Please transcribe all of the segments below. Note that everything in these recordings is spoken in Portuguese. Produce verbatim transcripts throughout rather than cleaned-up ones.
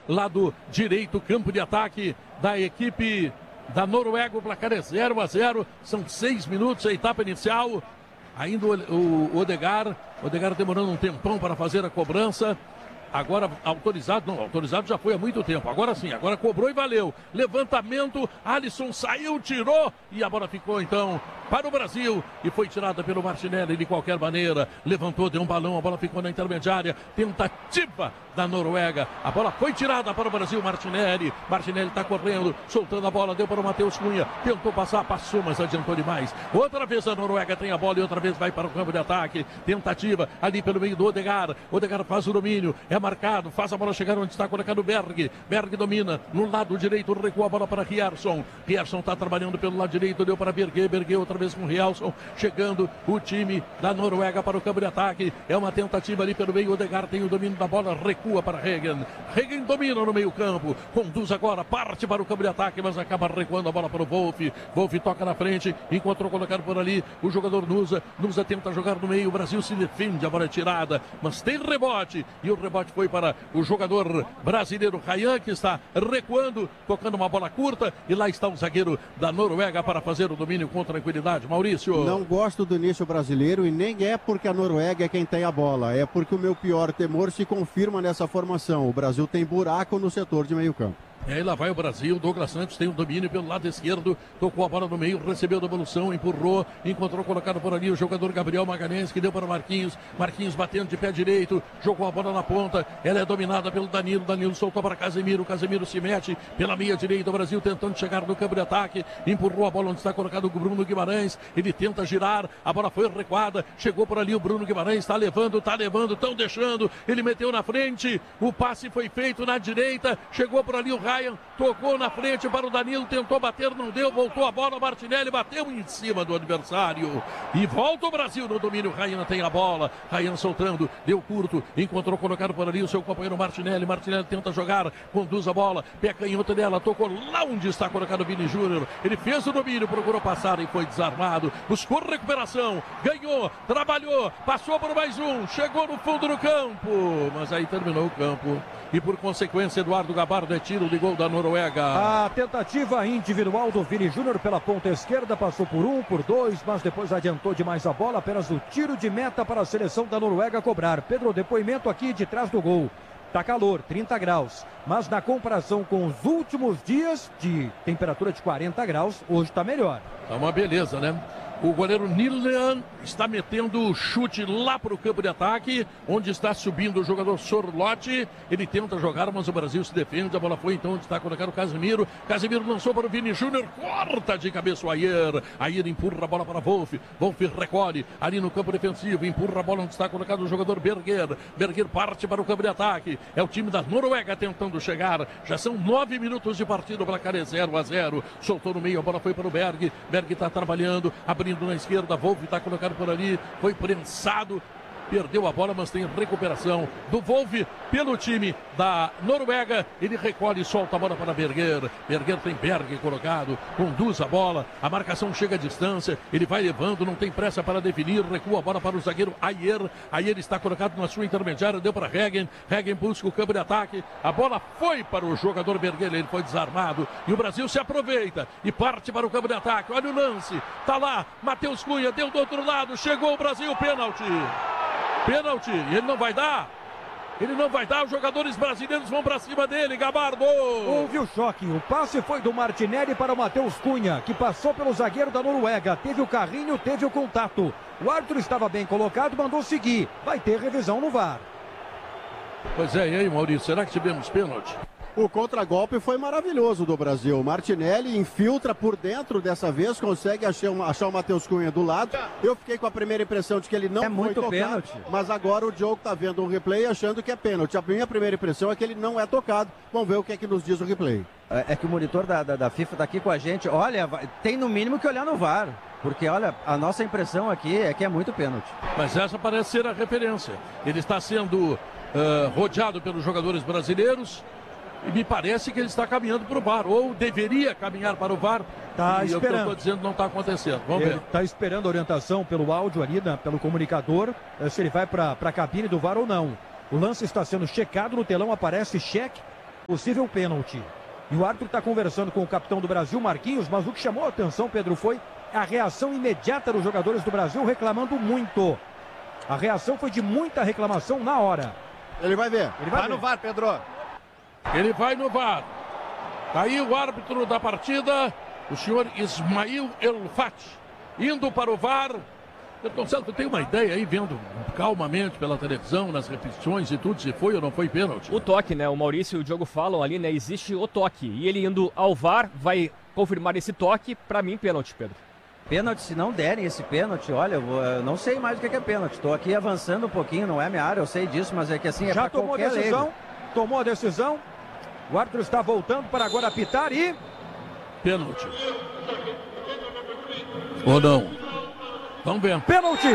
lado direito, campo de ataque da equipe da Noruega. O placar é zero a zero, são seis minutos a etapa inicial. Ainda o, o Odegaard, Odegaard demorando um tempão para fazer a cobrança. Agora autorizado, não, autorizado já foi há muito tempo. Agora sim, agora cobrou e valeu. Levantamento, Alisson saiu, tirou e a bola ficou então para o Brasil e foi tirada pelo Martinelli de qualquer maneira. Levantou, deu um balão, a bola ficou na intermediária. Tentativa da Noruega. A bola foi tirada para o Brasil, Martinelli. Martinelli está correndo, soltando a bola, deu para o Matheus Cunha. Tentou passar, passou, mas adiantou demais. Outra vez a Noruega tem a bola e outra vez vai para o campo de ataque. Tentativa ali pelo meio do Odegaard. Odegaard faz o domínio, é marcado, faz a bola chegar onde está colocado o Berg. Berg domina no lado direito, recua a bola para Rierson. Rierson está trabalhando pelo lado direito, deu para Berger. Berger outra vez com o Rierson. Chegando o time da Noruega para o campo de ataque. É uma tentativa ali pelo meio. Odegaard tem o domínio da bola, recua para Regen. Regen domina no meio campo, conduz agora, parte para o campo de ataque, mas acaba recuando a bola para o Wolff. Wolff toca na frente, encontrou colocado por ali o jogador Nusa. Nusa tenta jogar no meio, o Brasil se defende, a bola é tirada, mas tem rebote, e o rebote foi para o jogador brasileiro Ryan, que está recuando, tocando uma bola curta, e lá está o zagueiro da Noruega para fazer o domínio com tranquilidade. Maurício. Não gosto do início brasileiro, e nem é porque a Noruega é quem tem a bola, é porque o meu pior temor se confirma nessa formação. O Brasil tem buraco no setor de meio campo. E aí lá vai o Brasil, Douglas Santos tem o domínio pelo lado esquerdo, tocou a bola no meio, recebeu a devolução, empurrou, encontrou colocado por ali o jogador Gabriel Magalhães, que deu para Marquinhos, Marquinhos batendo de pé direito, jogou a bola na ponta, ela é dominada pelo Danilo, Danilo soltou para Casemiro, Casemiro se mete pela meia direita, o Brasil tentando chegar no campo de ataque, empurrou a bola onde está colocado o Bruno Guimarães, ele tenta girar, a bola foi recuada, chegou por ali o Bruno Guimarães, está levando, está levando, estão deixando, ele meteu na frente, o passe foi feito na direita, chegou por ali o Ryan, tocou na frente para o Danilo, tentou bater, não deu, voltou a bola, Martinelli bateu em cima do adversário e volta o Brasil no domínio. Ryan tem a bola, Ryan soltando, deu curto, encontrou colocado por ali o seu companheiro Martinelli, Martinelli tenta jogar, conduz a bola, pé canhoto dela, tocou lá onde está colocado o Vini Júnior, ele fez o domínio, procurou passar e foi desarmado, buscou recuperação, ganhou, trabalhou, passou por mais um, chegou no fundo do campo, mas aí terminou o campo e por consequência Eduardo Gabardo é tiro de gol da Noruega. A tentativa individual do Vini Júnior pela ponta esquerda passou por um, por dois, mas depois adiantou demais a bola, apenas o tiro de meta para a seleção da Noruega cobrar. Pedro, depoimento aqui de trás do gol. Tá calor, trinta graus, mas na comparação com os últimos dias de temperatura de quarenta graus, hoje tá melhor. Tá uma beleza, né? O goleiro Niljan está metendo o chute lá para o campo de ataque, onde está subindo o jogador Sorlotti. Ele tenta jogar, mas o Brasil se defende. A bola foi então onde está colocado o Casemiro. Casemiro lançou para o Vini Júnior, corta de cabeça o Ayer. Ayer empurra a bola para Wolff. Wolff recolhe ali no campo defensivo, empurra a bola onde está colocado o jogador Berger. Berger parte para o campo de ataque. É o time da Noruega tentando chegar. Já são nove minutos de partida, o placar é zero a zero. Soltou no meio, a bola foi para o Berg. Berg está trabalhando, abrindo na esquerda, Wolff está colocado por ali, foi prensado, perdeu a bola, mas tem recuperação do Wolff pelo time da Noruega. Ele recolhe e solta a bola para Berger. Berger tem Berg colocado, conduz a bola, a marcação chega à distância, ele vai levando, não tem pressa para definir, recua a bola para o zagueiro Ayer. Ayer está colocado na sua intermediária, deu para Regen. Regen busca o campo de ataque, a bola foi para o jogador Berger, ele foi desarmado e o Brasil se aproveita e parte para o campo de ataque. Olha o lance, tá lá, Matheus Cunha deu do outro lado, chegou o Brasil, pênalti. Pênalti, e ele não vai dar, ele não vai dar, os jogadores brasileiros vão para cima dele, Gabardo. Houve o choque, o passe foi do Martinelli para o Matheus Cunha, que passou pelo zagueiro da Noruega, teve o carrinho, teve o contato, o árbitro estava bem colocado, mandou seguir, vai ter revisão no V A R. Pois é, e aí Maurício, será que tivemos pênalti? O contragolpe foi maravilhoso do Brasil. Martinelli infiltra por dentro dessa vez, consegue achar, uma, achar o Matheus Cunha do lado. Eu fiquei com a primeira impressão de que ele não é foi muito tocado, pênalti. Mas agora o Diogo tá vendo um replay achando que é pênalti. A minha primeira impressão é que ele não é tocado. Vamos ver o que é que nos diz o replay. É, é que o monitor da, da, da FIFA tá aqui com a gente. Olha, vai, tem no mínimo que olhar no V A R. Porque, olha, a nossa impressão aqui é que é muito pênalti. Mas essa parece ser a referência. Ele está sendo uh, rodeado pelos jogadores brasileiros. E me parece que ele está caminhando para o V A R, ou deveria caminhar para o V A R. Tá e esperando. O que eu estou dizendo não está acontecendo. Vamos ele ver. Está esperando a orientação pelo áudio ali, né, pelo comunicador, se ele vai para a cabine do V A R ou não. O lance está sendo checado, no telão aparece cheque, Possível pênalti. E o árbitro está conversando com o capitão do Brasil, Marquinhos, mas o que chamou a atenção, Pedro, foi a reação imediata dos jogadores do Brasil reclamando muito. A reação foi de muita reclamação na hora. Ele vai ver. Ele vai, vai ver. no V A R, Pedro. Ele vai no V A R. Tá aí o árbitro da partida, o senhor Ismail Elfati, indo para o V A R. Gonçalo, tu tem uma ideia aí, vendo calmamente pela televisão, nas repetições e tudo, se foi ou não foi pênalti? O toque, né? O Maurício e o Diogo falam ali, né? Existe o toque. E ele indo ao V A R vai confirmar esse toque. Pra mim, pênalti, Pedro. Pênalti, se não derem esse pênalti, olha, eu, vou, eu não sei mais o que é pênalti. Estou aqui avançando um pouquinho, não é minha área, eu sei disso, mas é que assim é Já pra tomou a qualquer decisão, leigo. tomou a decisão. O árbitro está voltando para agora apitar e... Pênalti. Ou não? Vamos ver. Pênalti!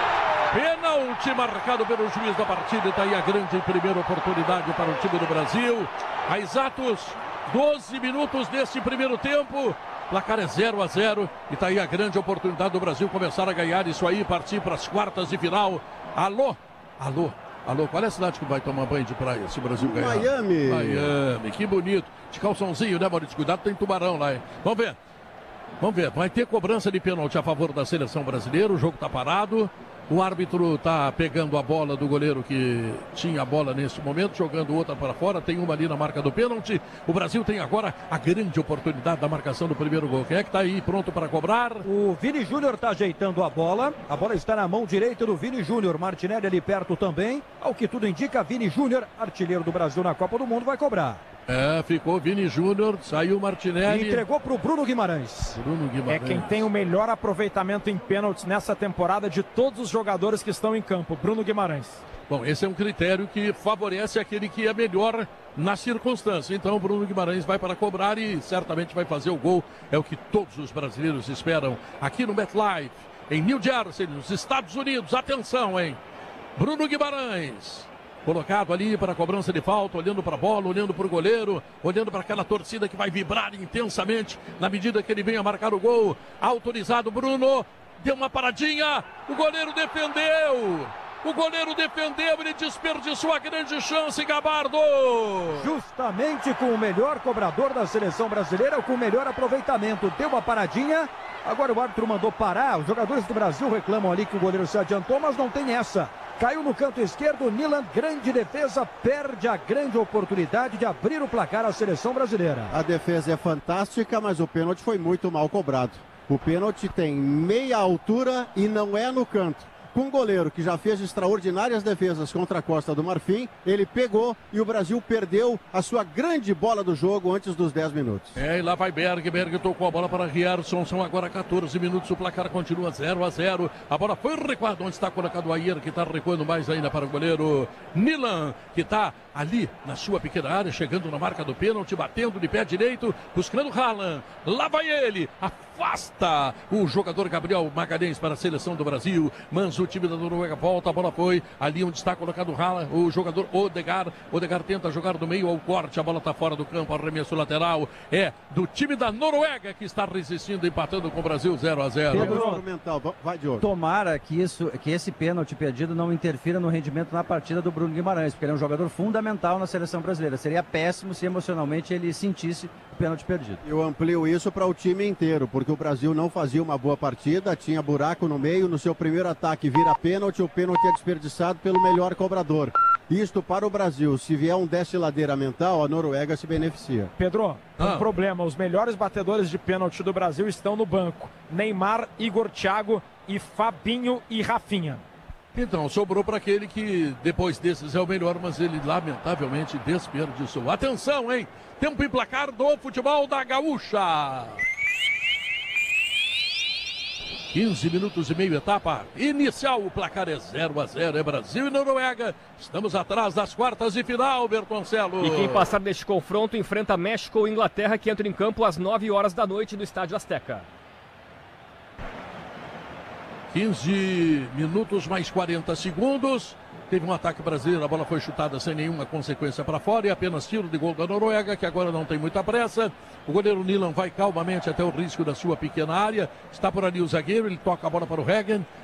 Pênalti marcado pelo juiz da partida. E tá aí a grande primeira oportunidade para o time do Brasil. Há exatos doze minutos deste primeiro tempo. Placar é zero a zero. E tá aí a grande oportunidade do Brasil começar a ganhar isso aí, partir para as quartas de final. Alô? Alô? Alô? Qual é a cidade que vai tomar banho de praia se o Brasil ganhar? Miami. Miami, que bonito. De calçãozinho, né, Maurício? Cuidado, tem tubarão lá, hein? Vamos ver. Vamos ver, vai ter cobrança de pênalti a favor da seleção brasileira, o jogo está parado, o árbitro está pegando a bola do goleiro que tinha a bola nesse momento, jogando outra para fora, tem uma ali na marca do pênalti, o Brasil tem agora a grande oportunidade da marcação do primeiro gol. Quem é que está aí pronto para cobrar? O Vini Júnior está ajeitando a bola, a bola está na mão direita do Vini Júnior, Martinelli ali perto também, ao que tudo indica, Vini Júnior, artilheiro do Brasil na Copa do Mundo, vai cobrar. É, ficou Vini Júnior, saiu Martinelli. E entregou para o Bruno Guimarães. Bruno Guimarães. É quem tem o melhor aproveitamento em pênaltis nessa temporada de todos os jogadores que estão em campo, Bruno Guimarães. Bom, esse é um critério que favorece aquele que é melhor na circunstância. Então o Bruno Guimarães vai para cobrar e certamente vai fazer o gol. É o que todos os brasileiros esperam aqui no MetLife, em New Jersey, nos Estados Unidos. Atenção, hein? Bruno Guimarães. Colocado ali para a cobrança de falta, olhando para a bola, olhando para o goleiro, olhando para aquela torcida que vai vibrar intensamente na medida que ele venha marcar o gol. Autorizado, Bruno, deu uma paradinha, o goleiro defendeu, o goleiro defendeu, ele desperdiçou a grande chance, Gabardo. Justamente com o melhor cobrador da seleção brasileira, com o melhor aproveitamento, deu uma paradinha, agora o árbitro mandou parar, os jogadores do Brasil reclamam ali que o goleiro se adiantou, mas não tem essa. Caiu no canto esquerdo, Nilan, grande defesa, perde a grande oportunidade de abrir o placar à seleção brasileira. A defesa é fantástica, mas o pênalti foi muito mal cobrado. O pênalti tem meia altura e não é no canto. Com um goleiro que já fez extraordinárias defesas contra a Costa do Marfim, ele pegou e o Brasil perdeu a sua grande bola do jogo antes dos dez minutos. É, e lá vai Berg, Berg tocou a bola para Rierson, são agora quatorze minutos, o placar continua zero a zero, a bola foi recuada, onde está colocado o Ayer, que está recuando mais ainda para o goleiro Nilan, que está ali na sua pequena área, chegando na marca do pênalti, batendo de pé direito, buscando Haaland, lá vai ele, afasta o jogador Gabriel Magalhães para a seleção do Brasil, mas o time da Noruega volta, a bola foi ali onde está colocado o Haaland, o jogador Odegar, Odegar tenta jogar do meio ao corte, a bola está fora do campo, arremesso lateral, é do time da Noruega que está resistindo, empatando com o Brasil zero a zero. Pedro, vai, Diogo. Tomara que, isso, que esse pênalti perdido não interfira no rendimento na partida do Bruno Guimarães, porque ele é um jogador fundamental na seleção brasileira. Seria péssimo se emocionalmente ele sentisse o pênalti perdido. Eu amplio isso para o time inteiro, porque o Brasil não fazia uma boa partida, tinha buraco no meio, no seu primeiro ataque vira pênalti, o pênalti é desperdiçado pelo melhor cobrador. Isto para o Brasil, se vier um desce-ladeira mental, a Noruega se beneficia. Pedro, Ah. um problema, os melhores batedores de pênalti do Brasil estão no banco. Neymar, Igor Thiago e Fabinho e Rafinha. Então, sobrou para aquele que depois desses é o melhor, mas ele lamentavelmente desperdiçou. Atenção, hein? Tempo e placar do futebol da Gaúcha. quinze minutos e meio, etapa inicial, o placar é zero a zero, é Brasil e Noruega. Estamos atrás das quartas de final, Bertoncelo. E quem passar deste confronto enfrenta México ou Inglaterra, que entra em campo às nove horas da noite no Estádio Azteca. quinze minutos mais quarenta segundos. Teve um ataque brasileiro, a bola foi chutada sem nenhuma consequência para fora e apenas tiro de gol da Noruega, que agora não tem muita pressa. O goleiro Nilan vai calmamente até o risco da sua pequena área. Está por ali o zagueiro, ele toca a bola para o Hagen.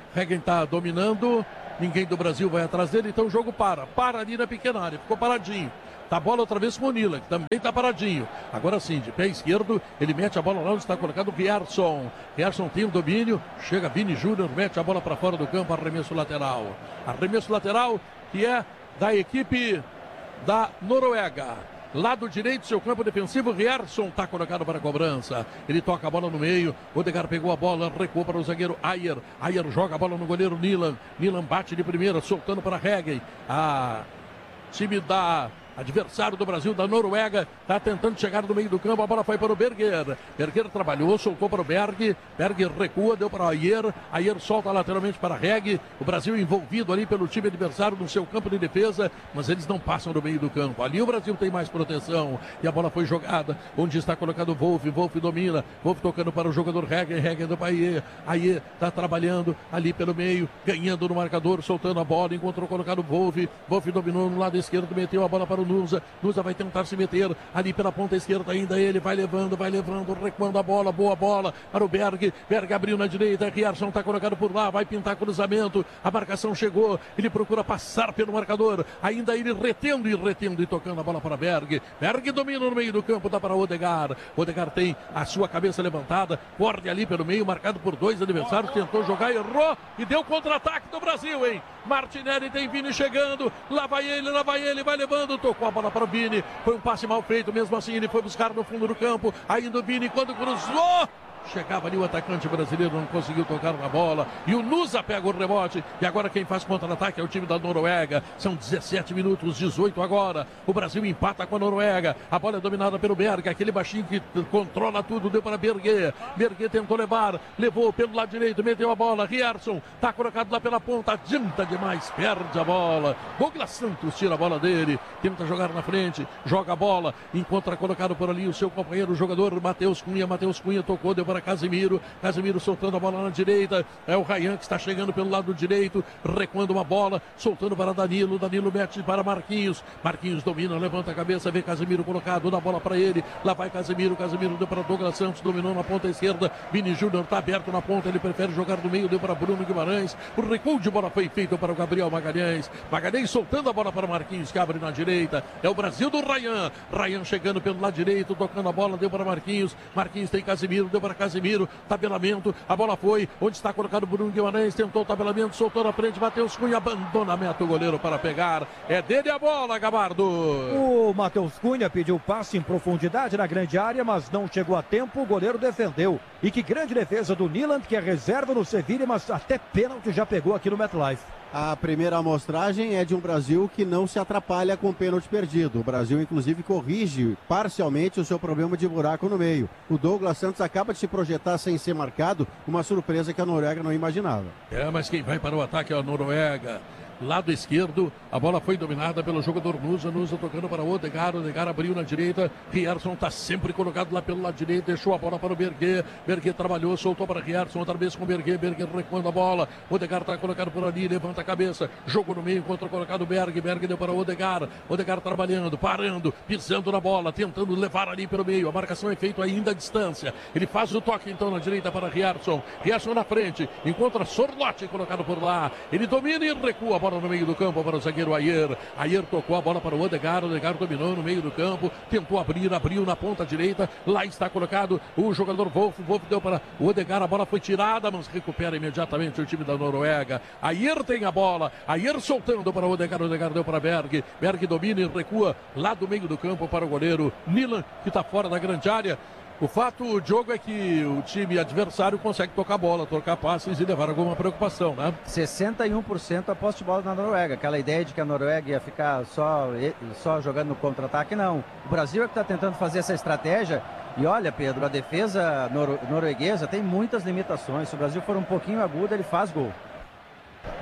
Hegen está dominando, ninguém do Brasil vai atrás dele, então o jogo para. Para ali na pequena área, ficou paradinho. Tá a bola outra vez com o Nila, que também está paradinho. Agora sim, de pé esquerdo, ele mete a bola lá onde está colocado o Rierson. Rierson tem o domínio, chega Vini Júnior, mete a bola para fora do campo, arremesso lateral. Arremesso lateral que é da equipe da Noruega. Lado direito, seu campo defensivo, Rierson está colocado para a cobrança. Ele toca a bola no meio, Odegaard pegou a bola, recuou para o zagueiro Ayer. Ayer joga a bola no goleiro Nilan. Nilan bate de primeira, soltando para Hegen. A time da... adversário do Brasil, da Noruega, está tentando chegar no meio do campo, a bola foi para o Berger. Berger trabalhou, soltou para o Berg, Berg recua, deu para o Ayer, Ayer solta lateralmente para Reg. O Brasil envolvido ali pelo time adversário no seu campo de defesa, mas eles não passam no meio do campo. Ali o Brasil tem mais proteção e a bola foi jogada, onde está colocado o Wolf, Wolf domina, Wolf tocando para o jogador Reg, Reg do Ayer, Ayer está trabalhando ali pelo meio, ganhando no marcador, soltando a bola, encontrou colocado o Wolf, Wolf dominou no lado esquerdo, meteu a bola para o Nusa, Nusa vai tentar se meter ali pela ponta esquerda, ainda ele vai levando, vai levando, recuando a bola, boa bola para o Berg, Berg abriu na direita, Rierson está colocado por lá, vai pintar cruzamento, a marcação chegou, ele procura passar pelo marcador, ainda ele retendo e retendo e tocando a bola para Berg, Berg domina no meio do campo, dá para Odegaard, Odegaard tem a sua cabeça levantada, corre ali pelo meio, marcado por dois adversários, tentou jogar, errou e deu contra-ataque do Brasil, hein? Martinelli tem Vini chegando, lá vai ele, lá vai ele, vai levando, tocou a bola para o Vini, foi um passe mal feito, mesmo assim ele foi buscar no fundo do campo, ainda o Vini quando cruzou, chegava ali o atacante brasileiro, não conseguiu tocar na bola, e o Nusa pega o rebote, e agora quem faz contra-ataque é o time da Noruega, são dezessete minutos, dezoito agora, o Brasil empata com a Noruega, a bola é dominada pelo Berg, aquele baixinho que controla tudo, deu para Berger, Berger tentou levar, levou pelo lado direito, meteu a bola, Rierson, tá colocado lá pela ponta, adianta demais, perde a bola, Douglas Santos tira a bola dele, tenta jogar na frente, joga a bola, encontra colocado por ali o seu companheiro, o jogador Matheus Cunha, Matheus Cunha tocou, deu para Casemiro, Casemiro soltando a bola na direita, é o Ryan que está chegando pelo lado direito, recuando uma bola, soltando para Danilo, Danilo mete para Marquinhos, Marquinhos domina, levanta a cabeça, vê Casemiro colocado, dá a bola para ele, lá vai Casemiro, Casemiro deu para Douglas Santos, dominou na ponta esquerda, Vini Júnior está aberto na ponta, ele prefere jogar no meio, deu para Bruno Guimarães, o recuo de bola foi feito para o Gabriel Magalhães, Magalhães soltando a bola para Marquinhos, que abre na direita, é o Brasil do Ryan, Ryan chegando pelo lado direito, tocando a bola, deu para Marquinhos, Marquinhos tem Casemiro, deu para Casemiro, tabelamento, a bola foi, onde está colocado o Bruno Guimarães, tentou o tabelamento, soltou na frente, Matheus Cunha, abandona a meta o goleiro para pegar, é dele a bola, Gabardo. O Matheus Cunha pediu passe em profundidade na grande área, mas não chegou a tempo, o goleiro defendeu, e que grande defesa do Niland, que é reserva no Sevilha, mas até pênalti já pegou aqui no MetLife. A primeira amostragem é de um Brasil que não se atrapalha com o pênalti perdido. O Brasil, inclusive, corrige parcialmente o seu problema de buraco no meio. O Douglas Santos acaba de se projetar sem ser marcado, uma surpresa que a Noruega não imaginava. É, mas quem vai para o ataque é a Noruega. Lado esquerdo, a bola foi dominada pelo jogador Nusa, Nusa tocando para o Odegaard, Odegaard abriu na direita, Rierson está sempre colocado lá pelo lado direito, deixou a bola para o Berger, Berger trabalhou, soltou para Rierson, outra vez com o Berger, Berger recuando a bola, Odegaard está colocado por ali, levanta a cabeça, jogo no meio, encontra colocado o Berg, Berg deu para o Odegaard, Odegaard trabalhando, parando, pisando na bola, tentando levar ali pelo meio, a marcação é feita ainda à distância, ele faz o toque então na direita para Rierson, Rierson na frente, encontra Sorlotti colocado por lá, ele domina e recua a bola no meio do campo para o zagueiro Ayer. Ayer tocou a bola para o Odegaard. Odegaard dominou no meio do campo. Tentou abrir, abriu na ponta direita. Lá está colocado o jogador Wolf. Wolf deu para o Odegaard. A bola foi tirada, mas recupera imediatamente o time da Noruega. Ayer tem a bola. Ayer soltando para o Odegaard. Odegaard deu para Berg. Berg domina e recua lá do meio do campo para o goleiro Nilan, que está fora da grande área. O fato, Diogo, é que o time adversário consegue tocar a bola, trocar passes e levar alguma preocupação, né? sessenta e um por cento a posse de bola na Noruega. Aquela ideia de que a Noruega ia ficar só, só jogando no contra-ataque, não. O Brasil é que está tentando fazer essa estratégia. E olha, Pedro, a defesa noro- norueguesa tem muitas limitações. Se o Brasil for um pouquinho agudo, ele faz gol.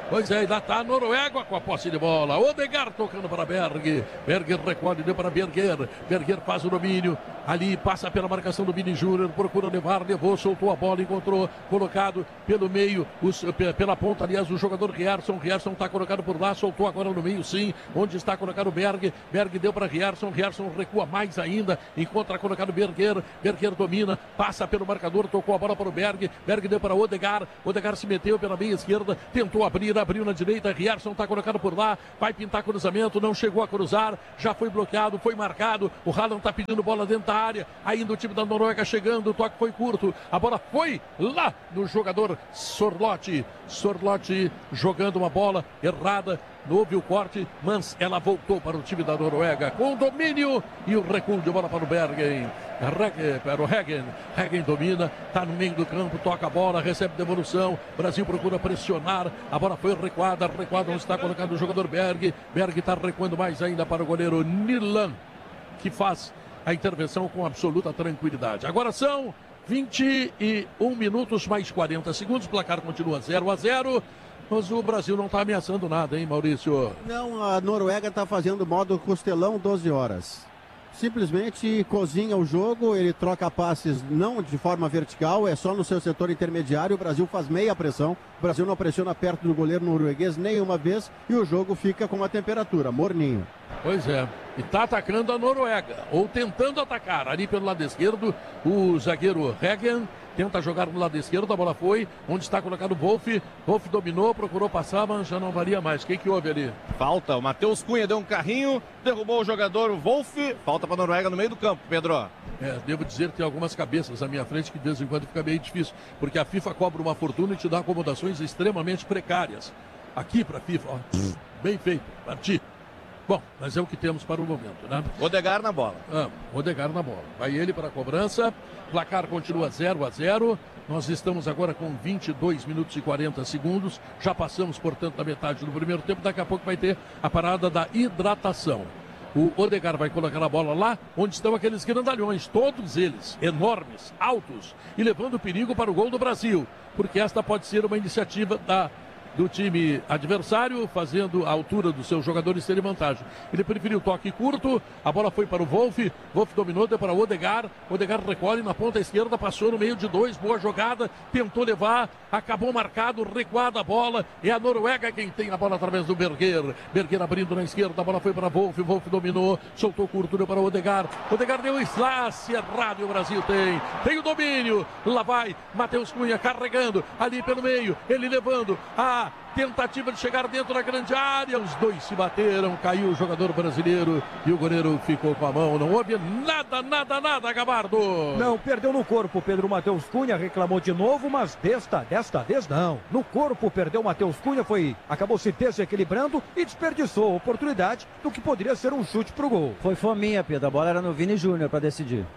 Pois é, ainda tá a Noruega com a posse de bola. Odegaard tocando para Berg. Berg recolhe, deu para Berger. Berger faz o domínio. Ali passa pela marcação do Vini Júnior. Procura levar, levou, soltou a bola, encontrou. Colocado pelo meio, os, pela ponta, aliás, o jogador Rierson. Rierson está colocado por lá, soltou agora no meio, sim. Onde está colocado Berg. Berg deu para Rierson. Rierson recua mais ainda. Encontra colocado Berger. Berger domina, passa pelo marcador, tocou a bola para o Berg. Berg deu para Odegaard. Odegaard se meteu pela meia esquerda, tentou abrir, abriu na direita. Rierson está colocado por lá, vai pintar cruzamento, não chegou a cruzar, já foi bloqueado, foi marcado. O Haaland está pedindo bola dentro da área. Ainda o time da Noruega chegando, o toque foi curto. A bola foi lá no jogador Sorloth. Sorloth jogando uma bola errada. Houve o corte, mas ela voltou para o time da Noruega com o domínio e o recuo de bola para o Bergen. Reg, para o Hegen. Hegen domina, está no meio do campo, toca a bola, recebe devolução. Brasil procura pressionar. A bola foi recuada, recuada onde está colocado o jogador Berg. Berg está recuando mais ainda para o goleiro Nilan, que faz a intervenção com absoluta tranquilidade. Agora são vinte e um minutos mais quarenta segundos. O placar continua zero a zero. Mas o Brasil não está ameaçando nada, hein, Maurício? Não, a Noruega está fazendo modo costelão doze horas. Simplesmente cozinha o jogo, ele troca passes não de forma vertical, é só no seu setor intermediário. O Brasil faz meia pressão, o Brasil não pressiona perto do goleiro norueguês nenhuma vez e o jogo fica com uma temperatura, morninho. Pois é, e está atacando a Noruega, ou tentando atacar. Ali pelo lado esquerdo, o zagueiro Hegen tenta jogar no lado esquerdo, a bola foi, onde está colocado o Wolf. Wolf dominou, procurou passar, mas já não valia mais. O que que houve ali? Falta, o Matheus Cunha deu um carrinho, derrubou o jogador Wolf. Falta para a Noruega no meio do campo, Pedro. É, devo dizer que tem algumas cabeças à minha frente que de vez em quando fica meio difícil, porque a FIFA cobra uma fortuna e te dá acomodações extremamente precárias. Aqui para a FIFA, ó, bem feito, parti. Bom, mas é o que temos para o momento, né? Odegaard na bola. Ah, Odegaard na bola. Vai ele para a cobrança. Placar continua zero a zero. Nós estamos agora com vinte e dois minutos e quarenta segundos. Já passamos, portanto, da metade do primeiro tempo. Daqui a pouco vai ter a parada da hidratação. O Odegaard vai colocar a bola lá onde estão aqueles grandalhões, todos eles enormes, altos, e levando perigo para o gol do Brasil. Porque esta pode ser uma iniciativa da do time adversário, fazendo a altura dos seus jogadores terem vantagem. Ele preferiu o toque curto, a bola foi para o Wolf, Wolf dominou, deu para o Odegaard, Odegaard recolhe na ponta esquerda, passou no meio de dois, boa jogada, tentou levar, acabou marcado, recuada a bola, é a Noruega quem tem a bola através do Berger, Berger abrindo na esquerda, a bola foi para Wolf, Wolf dominou, soltou curto, deu para o Odegaard, Odegaard deu slash, errado, e o Brasil tem, tem o domínio, lá vai, Matheus Cunha carregando, ali pelo meio, ele levando, a tentativa de chegar dentro da grande área, os dois se bateram, caiu o jogador brasileiro e o goleiro ficou com a mão, não houve nada, nada, nada, Gabardo. Não, perdeu no corpo, Pedro. Matheus Cunha reclamou de novo, mas desta, desta vez não. No corpo perdeu Matheus Cunha, foi, acabou se desequilibrando e desperdiçou a oportunidade do que poderia ser um chute pro gol. Foi fominha, Pedro, a bola era no Vini Júnior para decidir.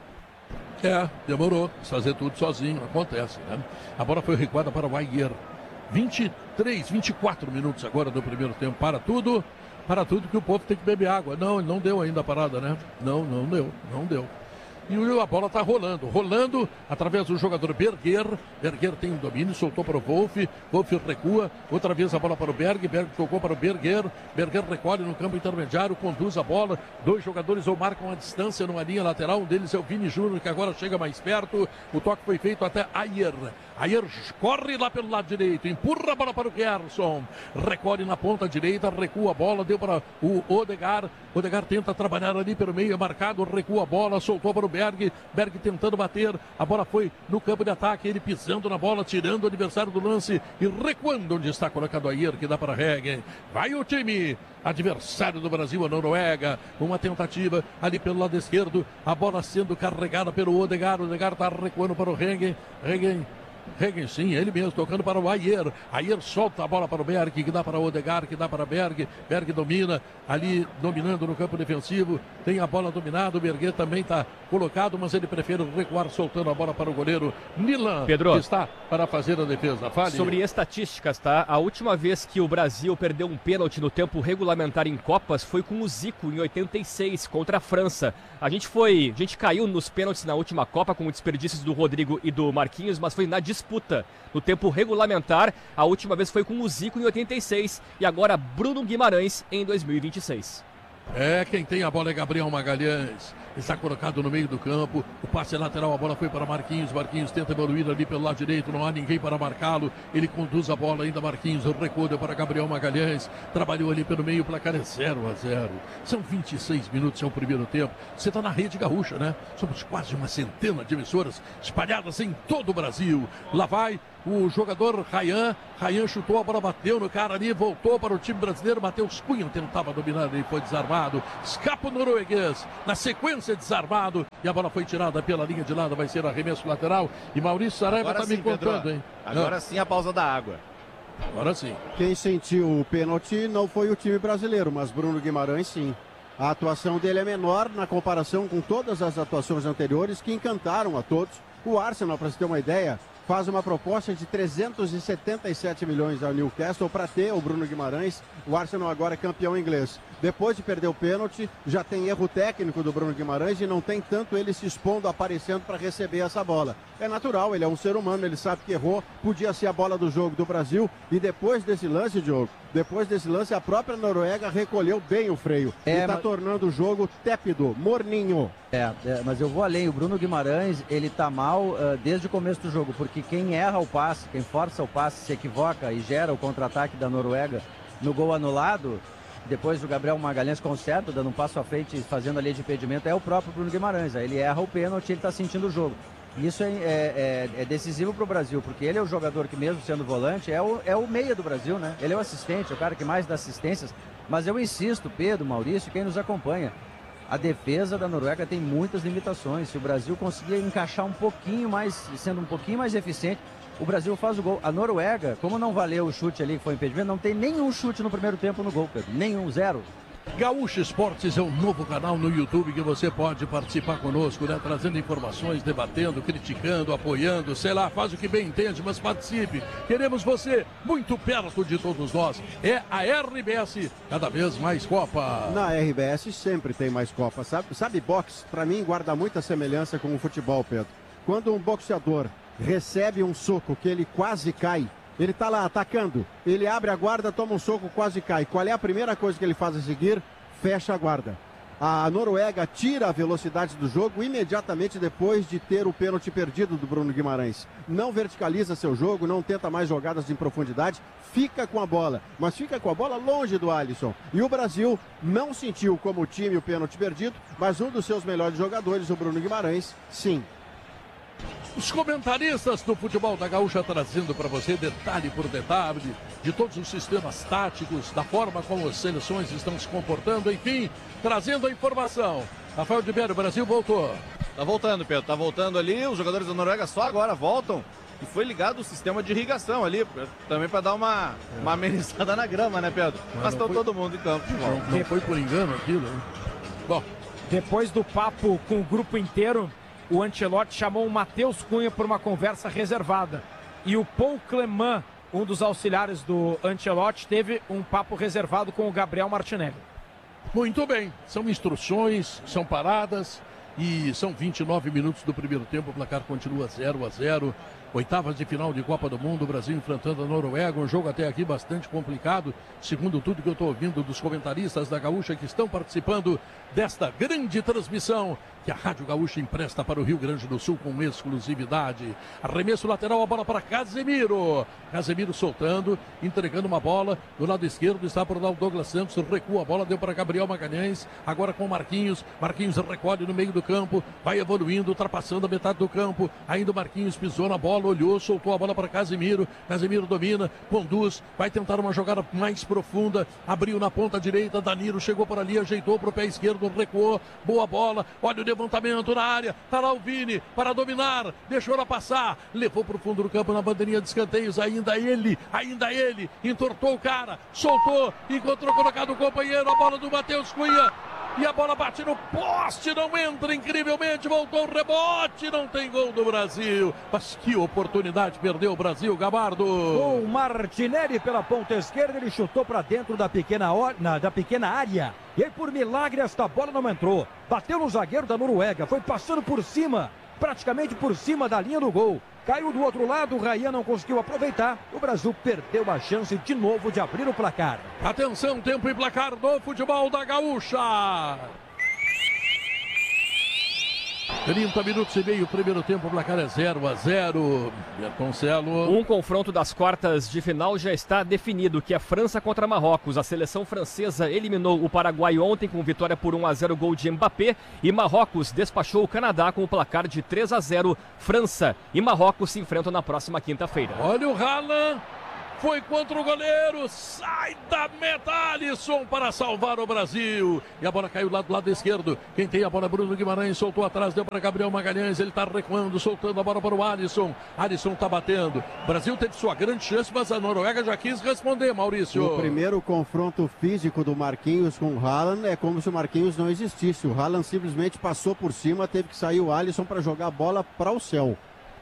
É, demorou, fazer tudo sozinho, acontece, né? A bola foi recuada para o Ayer. vinte e três, vinte e quatro minutos agora do primeiro tempo. Para tudo, para tudo que o povo tem que beber água. Não, ele não deu ainda a parada, né? Não, não deu, não deu. E a bola está rolando, rolando através do jogador Berger. Berger tem o domínio, soltou para o Wolf. Wolf recua, outra vez a bola para o Berg. Berg tocou para o Berger. Berger recolhe no campo intermediário, conduz a bola. Dois jogadores ou marcam a distância numa linha lateral. Um deles é o Vini Júnior, que agora chega mais perto. O toque foi feito até Ayer. Ayer corre lá pelo lado direito, empurra a bola para o Gerson. Recolhe na ponta direita, recua a bola, deu para o Odegaard. Odegaard tenta trabalhar ali pelo meio, é marcado, recua a bola, soltou para o Berg. Berg tentando bater, a bola foi no campo de ataque, ele pisando na bola, tirando o adversário do lance e recuando onde está colocado Ayer, que dá para Hegen. Vai o time adversário do Brasil, a Noruega, uma tentativa ali pelo lado esquerdo, a bola sendo carregada pelo Odegaard. Odegaard está recuando para o Hegen. Hegen Hegen, sim, ele mesmo, tocando para o Ayer. Ayer solta a bola para o Berg, que dá para o Odegaard, que dá para Berg. Berg domina, ali dominando no campo defensivo. Tem a bola dominada, o Berger também está colocado, mas ele prefere recuar, soltando a bola para o goleiro Nilan, Pedro, que está para fazer a defesa. Fale. Sobre estatísticas, tá? A última vez que o Brasil perdeu um pênalti no tempo regulamentar em Copas foi com o Zico, em oitenta e seis, contra a França. A gente foi, a gente caiu nos pênaltis na última Copa com desperdícios do Rodrigo e do Marquinhos, mas foi na disputa. No tempo regulamentar, a última vez foi com o Zico em oitenta e seis e agora Bruno Guimarães em dois mil e vinte e seis. É, quem tem a bola é Gabriel Magalhães. Está colocado no meio do campo. O passe lateral, a bola foi para Marquinhos. Marquinhos tenta evoluir ali pelo lado direito. Não há ninguém para marcá-lo. Ele conduz a bola ainda. Marquinhos recuou para Gabriel Magalhães. Trabalhou ali pelo meio. O placar é zero a zero. São vinte e seis minutos, é o primeiro tempo. Você está na Rede Gaúcha, né? Somos quase uma centena de emissoras espalhadas em todo o Brasil. Lá vai o jogador Rayan. Rayan chutou, a bola bateu no cara ali. Voltou para o time brasileiro. Matheus Cunha tentava dominar. Ele foi desarmado. Escapa o norueguês. Na sequência, desarmado. E a bola foi tirada pela linha de lado. Vai ser arremesso lateral. E Maurício Saraiva está me contando, Pedro, hein? Agora ah. sim a pausa da água. Agora sim. Quem sentiu o pênalti não foi o time brasileiro, mas Bruno Guimarães sim. A atuação dele é menor na comparação com todas as atuações anteriores que encantaram a todos. O Arsenal, para você ter uma ideia, faz uma proposta de trezentos e setenta e sete milhões ao Newcastle para ter o Bruno Guimarães. O Arsenal agora é campeão inglês. Depois de perder o pênalti, já tem erro técnico do Bruno Guimarães e não tem tanto ele se expondo, aparecendo para receber essa bola. É natural, ele é um ser humano, ele sabe que errou, podia ser a bola do jogo do Brasil. E depois desse lance, Diogo, depois desse lance, a própria Noruega recolheu bem o freio. É, e está mas... tornando o jogo tépido, morninho. É, é, mas eu vou além. O Bruno Guimarães, ele tá mal uh, desde o começo do jogo, porque quem erra o passe, quem força o passe, se equivoca e gera o contra-ataque da Noruega no gol anulado, depois o Gabriel Magalhães conserta, dando um passo à frente, fazendo a linha de impedimento, é o próprio Bruno Guimarães. Aí ele erra o pênalti, ele tá sentindo o jogo. Isso é, é, é decisivo para o Brasil, porque ele é o jogador que, mesmo sendo volante, é o, é o meia do Brasil, né? Ele é o assistente, o cara que mais dá assistências. Mas eu insisto, Pedro, Maurício, quem nos acompanha, a defesa da Noruega tem muitas limitações. Se o Brasil conseguir encaixar um pouquinho mais, sendo um pouquinho mais eficiente, o Brasil faz o gol. A Noruega, como não valeu o chute ali que foi impedimento, não tem nenhum chute no primeiro tempo no gol, Pedro. Nenhum, zero. Gaúcha Esportes é um novo canal no YouTube que você pode participar conosco, né? Trazendo informações, debatendo, criticando, apoiando, sei lá, faz o que bem entende, mas participe. Queremos você muito perto de todos nós. É a R B S, cada vez mais Copa. Na R B S sempre tem mais Copa, sabe? Sabe, boxe, pra mim, guarda muita semelhança com o futebol, Pedro. Quando um boxeador recebe um soco que ele quase cai, ele tá lá atacando, ele abre a guarda, toma um soco, quase cai. Qual é a primeira coisa que ele faz a seguir? Fecha a guarda. A Noruega tira a velocidade do jogo imediatamente depois de ter o pênalti perdido do Bruno Guimarães. Não verticaliza seu jogo, não tenta mais jogadas em profundidade, fica com a bola, mas fica com a bola longe do Alisson. E o Brasil não sentiu como time o pênalti perdido, mas um dos seus melhores jogadores, o Bruno Guimarães, sim. Os comentaristas do futebol da Gaúcha trazendo para você detalhe por detalhe de todos os sistemas táticos, da forma como as seleções estão se comportando, enfim, trazendo a informação. Rafael de Bério, o Brasil voltou. Tá voltando, Pedro, tá voltando ali, os jogadores da Noruega só agora voltam. E foi ligado o sistema de irrigação ali, também para dar uma, uma amenizada na grama, né, Pedro? Mas, Mas estão foi... todo mundo em campo. Não, não foi por engano aquilo, hein? Bom, depois do papo com o grupo inteiro, o Ancelotti chamou o Matheus Cunha por uma conversa reservada. E o Paul Clement, um dos auxiliares do Ancelotti, teve um papo reservado com o Gabriel Martinelli. Muito bem, são instruções, são paradas e são vinte e nove minutos do primeiro tempo. O placar continua zero a zero. Oitavas de final de Copa do Mundo, o Brasil enfrentando a Noruega, um jogo até aqui bastante complicado, segundo tudo que eu estou ouvindo dos comentaristas da Gaúcha que estão participando desta grande transmissão que a Rádio Gaúcha empresta para o Rio Grande do Sul com exclusividade. Arremesso lateral, a bola para Casemiro. Casemiro soltando, entregando uma bola do lado esquerdo, está por lá o Douglas Santos, recua a bola, deu para Gabriel Magalhães, agora com Marquinhos, Marquinhos recolhe no meio do campo, vai evoluindo, ultrapassando a metade do campo, ainda o Marquinhos pisou na bola, olhou, soltou a bola para Casemiro, Casemiro domina, conduz, vai tentar uma jogada mais profunda, abriu na ponta direita, Danilo chegou por ali, ajeitou para o pé esquerdo, recuou, boa bola, olha o levantamento na área, tá lá o Vini para dominar, deixou ela passar, levou para o fundo do campo na bandeirinha de escanteios, ainda ele, ainda ele, entortou o cara, soltou, encontrou colocado o companheiro, a bola do Matheus Cunha, e a bola bate no poste, não entra, incrivelmente, voltou o rebote, não tem gol do Brasil. Mas que oportunidade perdeu o Brasil, Gabardo. Com o Martinelli pela ponta esquerda, ele chutou para dentro da pequena, na, da pequena área. E aí, por milagre, esta bola não entrou. Bateu no zagueiro da Noruega, foi passando por cima praticamente por cima da linha do gol. Caiu do outro lado, o Ryan não conseguiu aproveitar. O Brasil perdeu a chance de novo de abrir o placar. Atenção, tempo e placar do futebol da Gaúcha. trinta minutos e meio, primeiro tempo, o placar é zero a zero. Bertoncelo. Um confronto das quartas de final já está definido, que é França contra Marrocos. A seleção francesa eliminou o Paraguai ontem com vitória por um a zero, gol de Mbappé. E Marrocos despachou o Canadá com o placar de três a zero. França e Marrocos se enfrentam na próxima quinta-feira. Olha o Haaland. Foi contra o goleiro, sai da meta, Alisson para salvar o Brasil. E a bola caiu lá do lado esquerdo. Quem tem a bola é Bruno Guimarães, soltou atrás, deu para Gabriel Magalhães. Ele está recuando, soltando a bola para o Alisson. Alisson está batendo. O Brasil teve sua grande chance, mas a Noruega já quis responder, Maurício. O primeiro confronto físico do Marquinhos com o Haaland é como se o Marquinhos não existisse. O Haaland simplesmente passou por cima, teve que sair o Alisson para jogar a bola para o céu.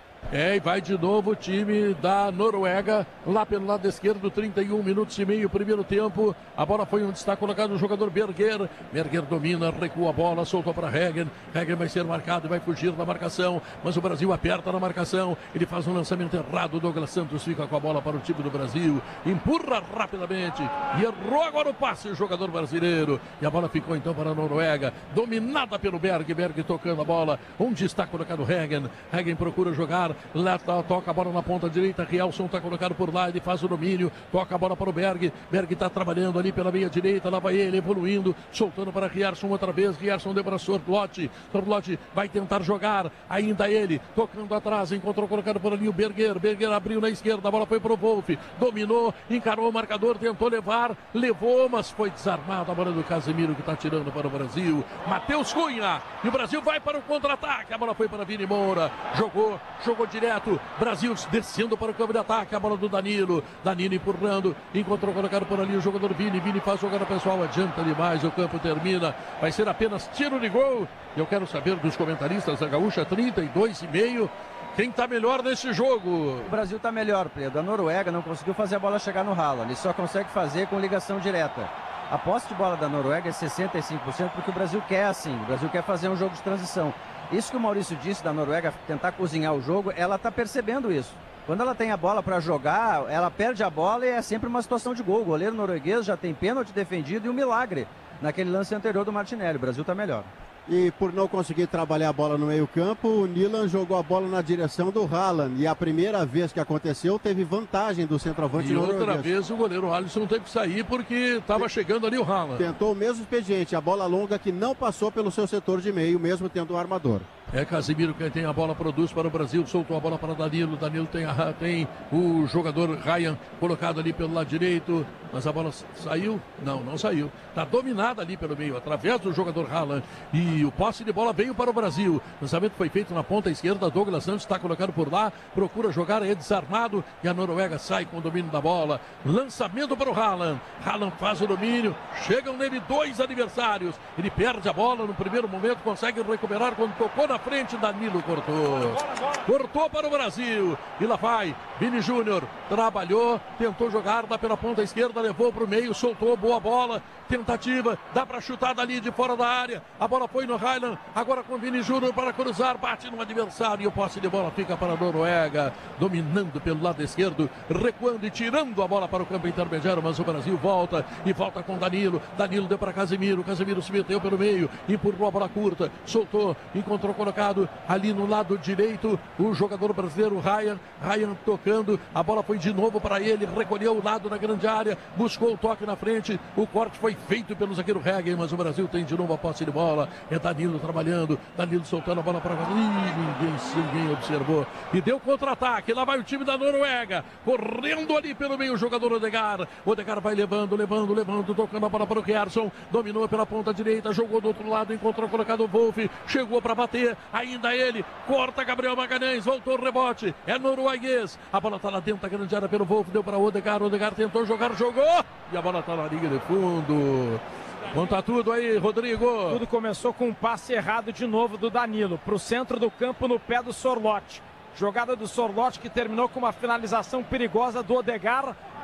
É, e vai de novo o time da Noruega, lá pelo lado esquerdo, trinta e um minutos e meio, primeiro tempo. A bola foi onde está colocado o jogador Berger. Berger domina, recua a bola, soltou para Hagen. Hagen vai ser marcado e vai fugir da marcação, mas o Brasil aperta na marcação. Ele faz um lançamento errado, o Douglas Santos fica com a bola para o time do Brasil. Empurra rapidamente e errou agora o passe o jogador brasileiro. E a bola ficou então para a Noruega, dominada pelo Berg. Berg tocando a bola, onde está colocado Hagen. Hagen procura jogar. Lá toca a bola na ponta direita, Rielson está colocado por lá, ele faz o domínio, toca a bola para o Berg, Berg está trabalhando ali pela meia direita, lá vai ele evoluindo, soltando para Rierson outra vez, Rierson deu para Sorlotti, Sorlotti vai tentar jogar, ainda ele, tocando atrás, encontrou colocado por ali o Berger, Berger abriu na esquerda, a bola foi para o Wolff, dominou, encarou o marcador, tentou levar, levou, mas foi desarmado, a bola do Casemiro que está tirando para o Brasil, Matheus Cunha, e o Brasil vai para o contra-ataque, a bola foi para Vini Moura, jogou, jogou direto, Brasil descendo para o campo de ataque, a bola do Danilo, Danilo empurrando, encontrou colocado por ali o jogador Vini, Vini faz jogada pessoal, adianta demais, o campo termina, vai ser apenas tiro de gol. Eu quero saber dos comentaristas da Gaúcha, trinta e dois e meio, quem está melhor nesse jogo? O Brasil está melhor, Pedro. A Noruega não conseguiu fazer a bola chegar no Haaland, ele só consegue fazer com ligação direta. A posse de bola da Noruega é sessenta e cinco por cento porque o Brasil quer assim, o Brasil quer fazer um jogo de transição. Isso que o Maurício disse da Noruega, tentar cozinhar o jogo, ela está percebendo isso. Quando ela tem a bola para jogar, ela perde a bola e é sempre uma situação de gol. O goleiro norueguês já tem pênalti defendido e um milagre naquele lance anterior do Martinelli. O Brasil está melhor. E por não conseguir trabalhar a bola no meio-campo, o Nilan jogou a bola na direção do Haaland. E a primeira vez que aconteceu, teve vantagem do centroavante E norueguês. outra vez o goleiro Alisson teve que sair porque estava chegando ali o Haaland. Tentou o mesmo expediente, a bola longa que não passou pelo seu setor de meio, mesmo tendo o armador. É Casemiro quem tem a bola, produz para o Brasil, soltou a bola para Danilo, Danilo tem, a, tem o jogador Ryan colocado ali pelo lado direito, mas a bola saiu? Não, não saiu. Está dominada ali pelo meio, através do jogador Haaland, e o posse de bola veio para o Brasil. O lançamento foi feito na ponta esquerda, Douglas Santos está colocado por lá, procura jogar, é desarmado, e a Noruega sai com o domínio da bola. Lançamento para o Haaland, Haaland faz o domínio, chegam nele dois adversários, ele perde a bola no primeiro momento, consegue recuperar quando tocou na frente, Danilo cortou. Cortou para o Brasil. E lá vai. Vini Júnior trabalhou, tentou jogar, dá pela ponta esquerda, levou para o meio, soltou, boa bola. Tentativa, dá para chutar dali de fora da área. A bola foi no Highland, agora com Vini Júnior para cruzar, bate no adversário e o posse de bola fica para a Noruega, dominando pelo lado esquerdo, recuando e tirando a bola para o campo intermediário, mas o Brasil volta e volta com Danilo. Danilo deu para Casemiro, Casemiro se meteu pelo meio, empurrou a bola curta, soltou, encontrou colocado ali no lado direito o jogador brasileiro Ryan, Ryan tocando, a bola foi de novo para ele, recolheu o lado na grande área, buscou o toque na frente, o corte foi feito pelo zagueiro Hagen, mas o Brasil tem de novo a posse de bola, é Danilo trabalhando, Danilo soltando a bola para cá, ninguém, ninguém observou, e deu contra-ataque, lá vai o time da Noruega, correndo ali pelo meio o jogador Odegaard, Odegaard vai levando, levando, levando, tocando a bola para o Rierson, dominou pela ponta direita, jogou do outro lado, encontrou colocado o Wolff, chegou para bater, ainda ele, corta Gabriel Magalhães, voltou o rebote, é norueguês, a bola está lá dentro da grande área pelo Wolff, deu para Odegaard, Odegaard tentou jogar, jogou, e a bola está na linha de fundo. Conta tudo aí, Rodrigo. Tudo começou com um passe errado de novo do Danilo, para o centro do campo no pé do Sorlotti. Jogada do Sorlotti que terminou com uma finalização perigosa do Odegaard.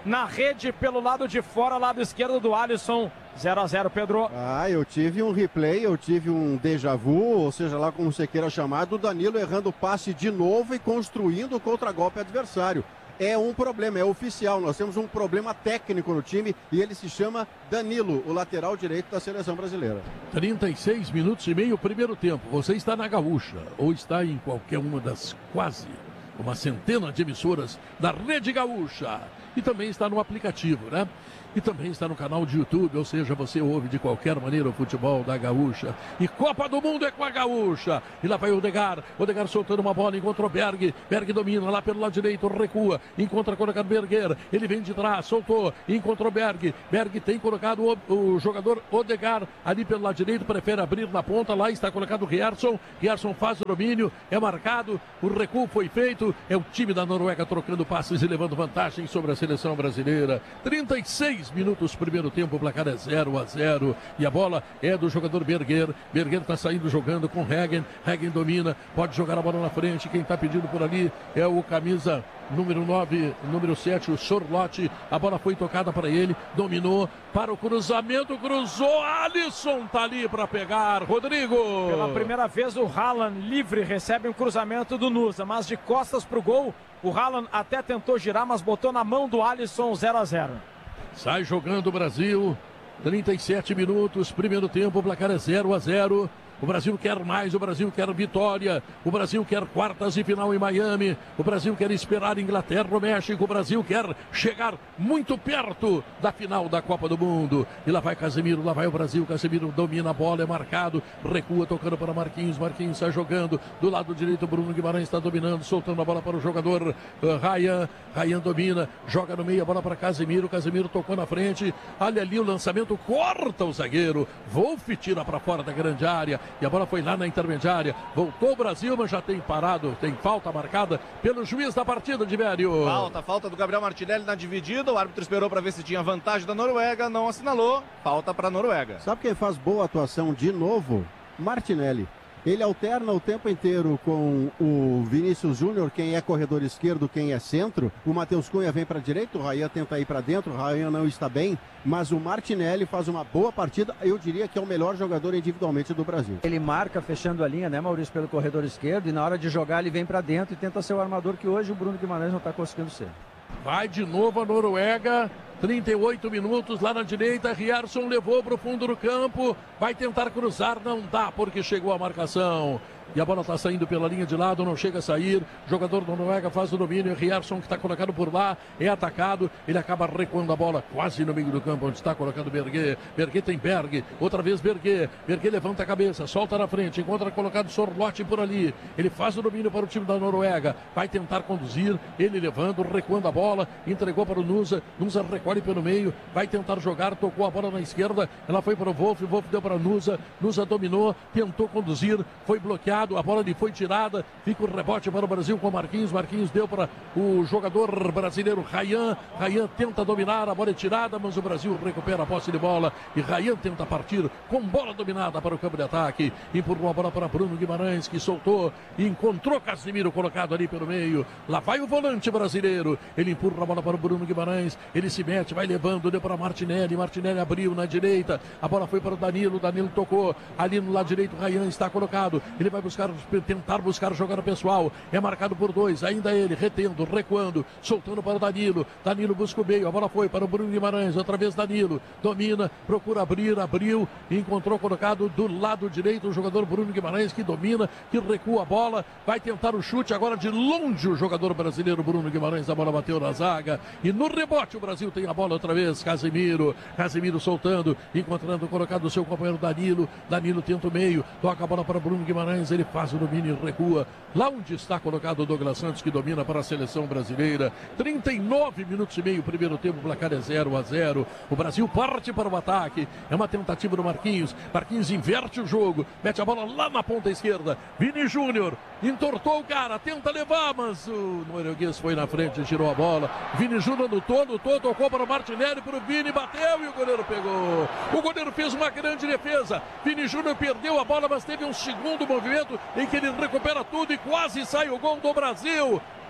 na rede pelo lado de fora, lado esquerdo do Alisson. zero a zero, Pedro. Ah, eu tive um replay, eu tive um déjà vu, ou seja lá como você queira chamar, do Danilo errando o passe de novo e construindo o contra-golpe adversário. É um problema, é oficial, nós temos um problema técnico no time e ele se chama Danilo, o lateral direito da seleção brasileira. trinta e seis minutos e meio, primeiro tempo. Você está na Gaúcha ou está em qualquer uma das quase uma centena de emissoras da Rede Gaúcha. E também está no aplicativo, né? E também está no canal de YouTube, ou seja, você ouve de qualquer maneira o futebol da Gaúcha. E Copa do Mundo é com a Gaúcha. E lá vai o Odegar. Odegar soltando uma bola, encontra o Berg. Berg domina lá pelo lado direito, recua. Encontra colocado Berger. Ele vem de trás, soltou. Encontrou Berg. Berg tem colocado o, o jogador Odegar ali pelo lado direito. Prefere abrir na ponta. Lá está colocado o Rierson. Rierson faz o domínio. É marcado. O recuo foi feito. É o time da Noruega trocando passes e levando vantagem sobre a seleção brasileira. trinta e seis minutos, primeiro tempo, o placar é zero a zero e a bola é do jogador Berger. Berger está saindo jogando com Hagen. Hagen domina, pode jogar a bola na frente. Quem está pedindo por ali é o camisa número nove, número sete, o Sorlotti. A bola foi tocada para ele, dominou para o cruzamento, cruzou. Alisson tá ali para pegar. Rodrigo. Pela primeira vez o Haaland livre recebe um cruzamento do Nusa, mas de costas para o gol. O Haaland até tentou girar, mas botou na mão do Alisson. Zero a zero. Sai jogando o Brasil, trinta e sete minutos, primeiro tempo, o placar é zero a zero. O Brasil quer mais, o Brasil quer vitória, o Brasil quer quartas de final em Miami, o Brasil quer esperar Inglaterra ou México, o Brasil quer chegar muito perto da final da Copa do Mundo. E lá vai Casemiro, lá vai o Brasil, Casemiro domina a bola, é marcado, recua tocando para Marquinhos, Marquinhos está jogando, do lado direito Bruno Guimarães está dominando, soltando a bola para o jogador uh, Ryan, Ryan domina, joga no meio, a bola para Casemiro, Casemiro tocou na frente, olha ali o lançamento, corta o zagueiro, Wolf tira para fora da grande área, e a bola foi lá na intermediária. Voltou o Brasil, mas já tem parado, tem falta marcada pelo juiz da partida, de Vério. Falta, falta do Gabriel Martinelli na dividida. O árbitro esperou para ver se tinha vantagem da Noruega, não assinalou. Falta para a Noruega. Sabe quem faz boa atuação de novo? Martinelli. Ele alterna o tempo inteiro com o Vinícius Júnior, quem é corredor esquerdo, quem é centro. O Matheus Cunha vem para a direita, o Rayan tenta ir para dentro, o Rayan não está bem, mas o Martinelli faz uma boa partida. Eu diria que é o melhor jogador individualmente do Brasil. Ele marca fechando a linha, né, Maurício, pelo corredor esquerdo, e na hora de jogar ele vem para dentro e tenta ser o armador que hoje o Bruno Guimarães não está conseguindo ser. Vai de novo a Noruega. trinta e oito minutos lá na direita, Rierson levou para o fundo do campo, vai tentar cruzar, não dá porque chegou a marcação. E a bola está saindo pela linha de lado, não chega a sair. Jogador do Noruega faz o domínio. Rierson, que está colocado por lá, é atacado. Ele acaba recuando a bola quase no meio do campo, onde está colocado Berger. Berger tem Berg, outra vez Berger. Berger levanta a cabeça, solta na frente, encontra colocado Sorlotti por ali. Ele faz o domínio para o time da Noruega. Vai tentar conduzir, ele levando, recuando a bola. Entregou para o Nusa. Nusa recolhe pelo meio, vai tentar jogar, tocou a bola na esquerda. Ela foi para o Wolf, o Wolf deu para o Nusa. Nusa dominou, tentou conduzir, foi bloqueado. A bola lhe foi tirada, fica o rebote para o Brasil com Marquinhos. Marquinhos deu para o jogador brasileiro Rayan. Rayan tenta dominar, a bola é tirada, mas o Brasil recupera a posse de bola. E Rayan tenta partir com bola dominada para o campo de ataque. Empurrou a bola para Bruno Guimarães, que soltou e encontrou Casemiro colocado ali pelo meio. Lá vai o volante brasileiro. Ele empurra a bola para o Bruno Guimarães. Ele se mete, vai levando, deu para Martinelli. Martinelli abriu na direita. A bola foi para o Danilo. Danilo tocou ali no lado direito. Rayan está colocado. Ele vai buscar, tentar buscar jogada pessoal. É marcado por dois. Ainda ele retendo, recuando, soltando para o Danilo. Danilo busca o meio. A bola foi para o Bruno Guimarães. Outra vez Danilo. Domina, procura abrir, abriu. Encontrou colocado do lado direito o jogador Bruno Guimarães, que domina, que recua a bola. Vai tentar o chute agora de longe o jogador brasileiro Bruno Guimarães. A bola bateu na zaga. E no rebote o Brasil tem a bola outra vez. Casemiro. Casemiro soltando, encontrando colocado o seu companheiro Danilo. Danilo tenta o meio. Toca a bola para Bruno Guimarães. Ele faz o domínio e recua. Lá onde está colocado o Douglas Santos, que domina para a seleção brasileira. trinta e nove minutos e meio, primeiro tempo, o placar é zero a zero. O Brasil parte para o ataque. É uma tentativa do Marquinhos. Marquinhos inverte o jogo. Mete a bola lá na ponta esquerda. Vini Júnior entortou o cara. Tenta levar, mas o norueguês foi na frente e tirou a bola. Vini Júnior lutou, lutou, tocou para o Martinelli, para o Vini, bateu e o goleiro pegou. O goleiro fez uma grande defesa. Vini Júnior perdeu a bola, mas teve um segundo movimento em que ele recupera tudo e quase sai o gol do Brasil.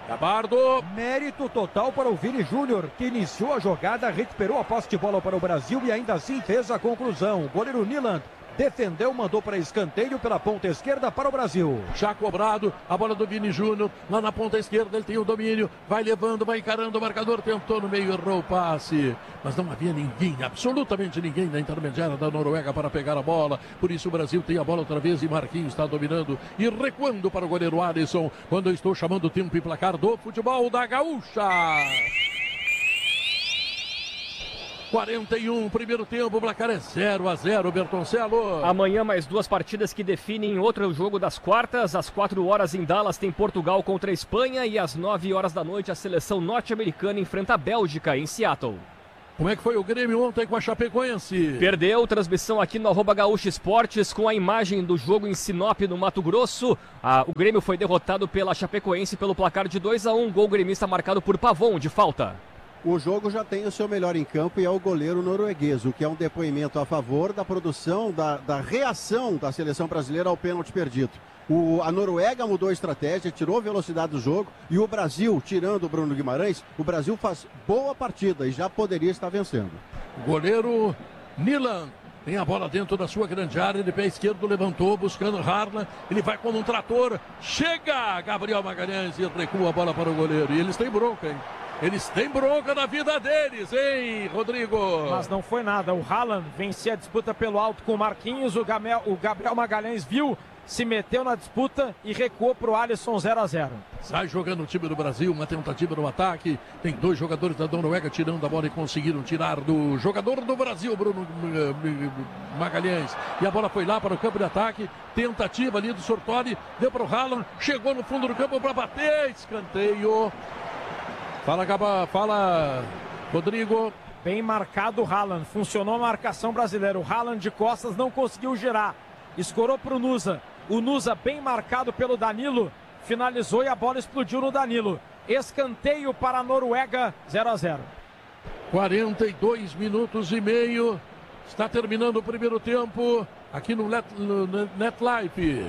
Gabardo. Mérito total para o Vini Júnior, que iniciou a jogada, recuperou a posse de bola para o Brasil e ainda assim fez a conclusão. O goleiro Nilan defendeu, mandou para escanteio pela ponta esquerda para o Brasil. Já cobrado, a bola do Vini Júnior, lá na ponta esquerda, ele tem o domínio, vai levando, vai encarando o marcador, tentou no meio, errou o passe. Mas não havia ninguém, absolutamente ninguém na intermediária da Noruega para pegar a bola. Por isso o Brasil tem a bola outra vez e Marquinhos está dominando e recuando para o goleiro Alisson. Quando eu estou chamando o tempo e placar do futebol da Gaúcha. quarenta e um, primeiro tempo, o placar é zero a zero, Bertoncello. Amanhã mais duas partidas que definem outro jogo das quartas. Às quatro horas em Dallas tem Portugal contra a Espanha e às nove horas da noite a seleção norte-americana enfrenta a Bélgica em Seattle. Como é que foi o Grêmio ontem com a Chapecoense? Perdeu, transmissão aqui no arroba Gaúcha Esportes com a imagem do jogo em Sinop, no Mato Grosso. Ah, o Grêmio foi derrotado pela Chapecoense pelo placar de dois a um, gol gremista marcado por Pavon, de falta. O jogo já tem o seu melhor em campo e é o goleiro norueguês, o que é um depoimento a favor da produção, da, da reação da seleção brasileira ao pênalti perdido. O, a Noruega mudou a estratégia, tirou a velocidade do jogo e o Brasil, tirando o Bruno Guimarães, o Brasil faz boa partida e já poderia estar vencendo. O goleiro Nilan tem a bola dentro da sua grande área, de pé esquerdo levantou, buscando Harlan, ele vai como um trator, chega Gabriel Magalhães e recua a bola para o goleiro. E eles têm bronca, hein? Eles têm bronca na vida deles, hein, Rodrigo? Mas não foi nada. O Haaland vencia a disputa pelo alto com o Marquinhos. O, Gamel, o Gabriel Magalhães viu, se meteu na disputa e recuou para o Alisson zero a zero. Sai jogando o time do Brasil, uma tentativa no ataque. Tem dois jogadores da Noruega tirando a bola e conseguiram tirar do jogador do Brasil, Bruno Magalhães. E a bola foi lá para o campo de ataque. Tentativa ali do Sortori, deu para o Haaland, chegou no fundo do campo para bater. Escanteio. Fala, Gaba, fala, Rodrigo. Bem marcado o Haaland, funcionou a marcação brasileira. O Haaland de costas não conseguiu girar, escorou para o Nusa. O Nusa bem marcado pelo Danilo, finalizou e a bola explodiu no Danilo. Escanteio para a Noruega, zero a zero. quarenta e dois minutos e meio, está terminando o primeiro tempo aqui no, Net, no NetLife.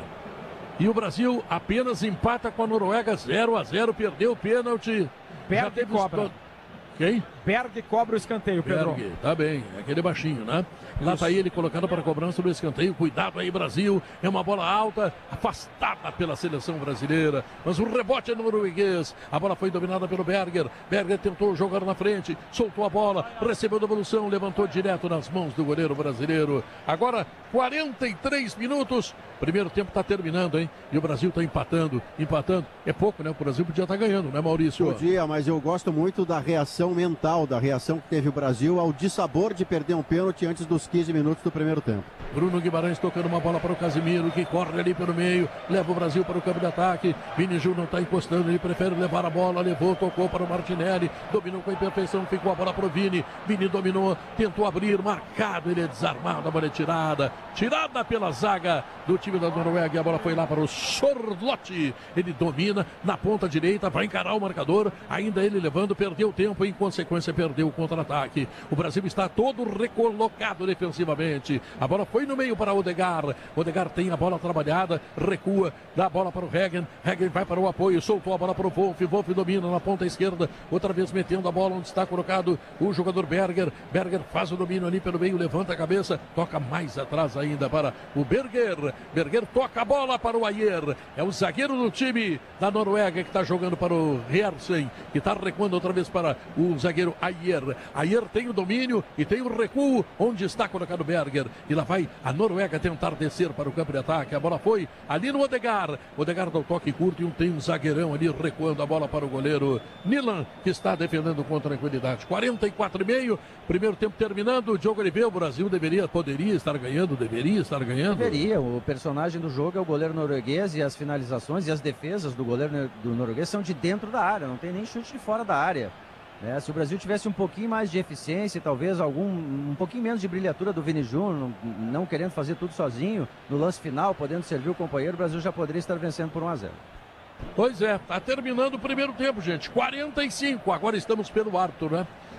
E o Brasil apenas empata com a Noruega, zero a zero, perdeu o pênalti. Berg e cobra. Quem? Berg cobra o escanteio, Pedro. Berg, tá bem, aquele baixinho, né? Lá tá ele colocando para a cobrança do escanteio. Cuidado aí, Brasil. É uma bola alta, afastada pela seleção brasileira. Mas o rebote é norueguês. A bola foi dominada pelo Berger. Berger tentou jogar na frente, soltou a bola, recebeu devolução, levantou direto nas mãos do goleiro brasileiro. Agora, quarenta e três minutos. Primeiro tempo tá terminando, hein? E o Brasil tá empatando, empatando. É pouco, né? O Brasil podia estar ganhando, né, Maurício? Podia, mas eu gosto muito da reação mental, da reação que teve o Brasil ao dissabor de perder um pênalti antes dos quinze minutos do primeiro tempo. Bruno Guimarães tocando uma bola para o Casimiro, que corre ali pelo meio, leva o Brasil para o campo de ataque. Vini Júnior não está encostando, ele prefere levar a bola, levou, tocou para o Martinelli, dominou com imperfeição, ficou a bola para o Vini. Vini dominou, tentou abrir, marcado, ele é desarmado, a bola é tirada, tirada pela zaga do time da Noruega, e a bola foi lá para o Sorlotti. Ele domina na ponta direita, vai encarar o marcador, ainda ele levando, perdeu tempo e em consequência perdeu o contra-ataque. O Brasil está todo recolocado defensivamente. A bola foi no meio para Odegar. Odegar tem a bola trabalhada, recua, dá a bola para o Regen. Regen vai para o apoio, soltou a bola para o Wolf. Wolf domina na ponta esquerda, outra vez metendo a bola onde está colocado o jogador Berger. Berger faz o domínio ali pelo meio, levanta a cabeça, toca mais atrás ainda para o Berger. Berger toca a bola para o Ayer. É o zagueiro do time da Noruega que está jogando para o Hersen, que está recuando outra vez para o zagueiro Ayer. Ayer tem o domínio e tem o recuo onde está colocado o Berger. E lá vai a Noruega tentar descer para o campo de ataque. A bola foi ali no Odegar. Odegar dá o toque curto e tem um zagueirão ali recuando a bola para o goleiro Nilan, que está defendendo com tranquilidade. quarenta e quatro e meio, primeiro tempo terminando. Diogo Oliveira, o Brasil deveria, poderia estar ganhando, deveria estar ganhando. Deveria, o personagem do jogo é o goleiro norueguês e as finalizações e as defesas do goleiro do norueguês são de dentro da área, não tem nem chute de fora da área. É, se o Brasil tivesse um pouquinho mais de eficiência, talvez algum um pouquinho menos de brilhatura do Vini Júnior, não, não querendo fazer tudo sozinho, no lance final, podendo servir o companheiro, o Brasil já poderia estar vencendo por um a zero. Pois é, tá terminando o primeiro tempo, gente. quarenta e cinco, agora estamos pelo árbitro, né?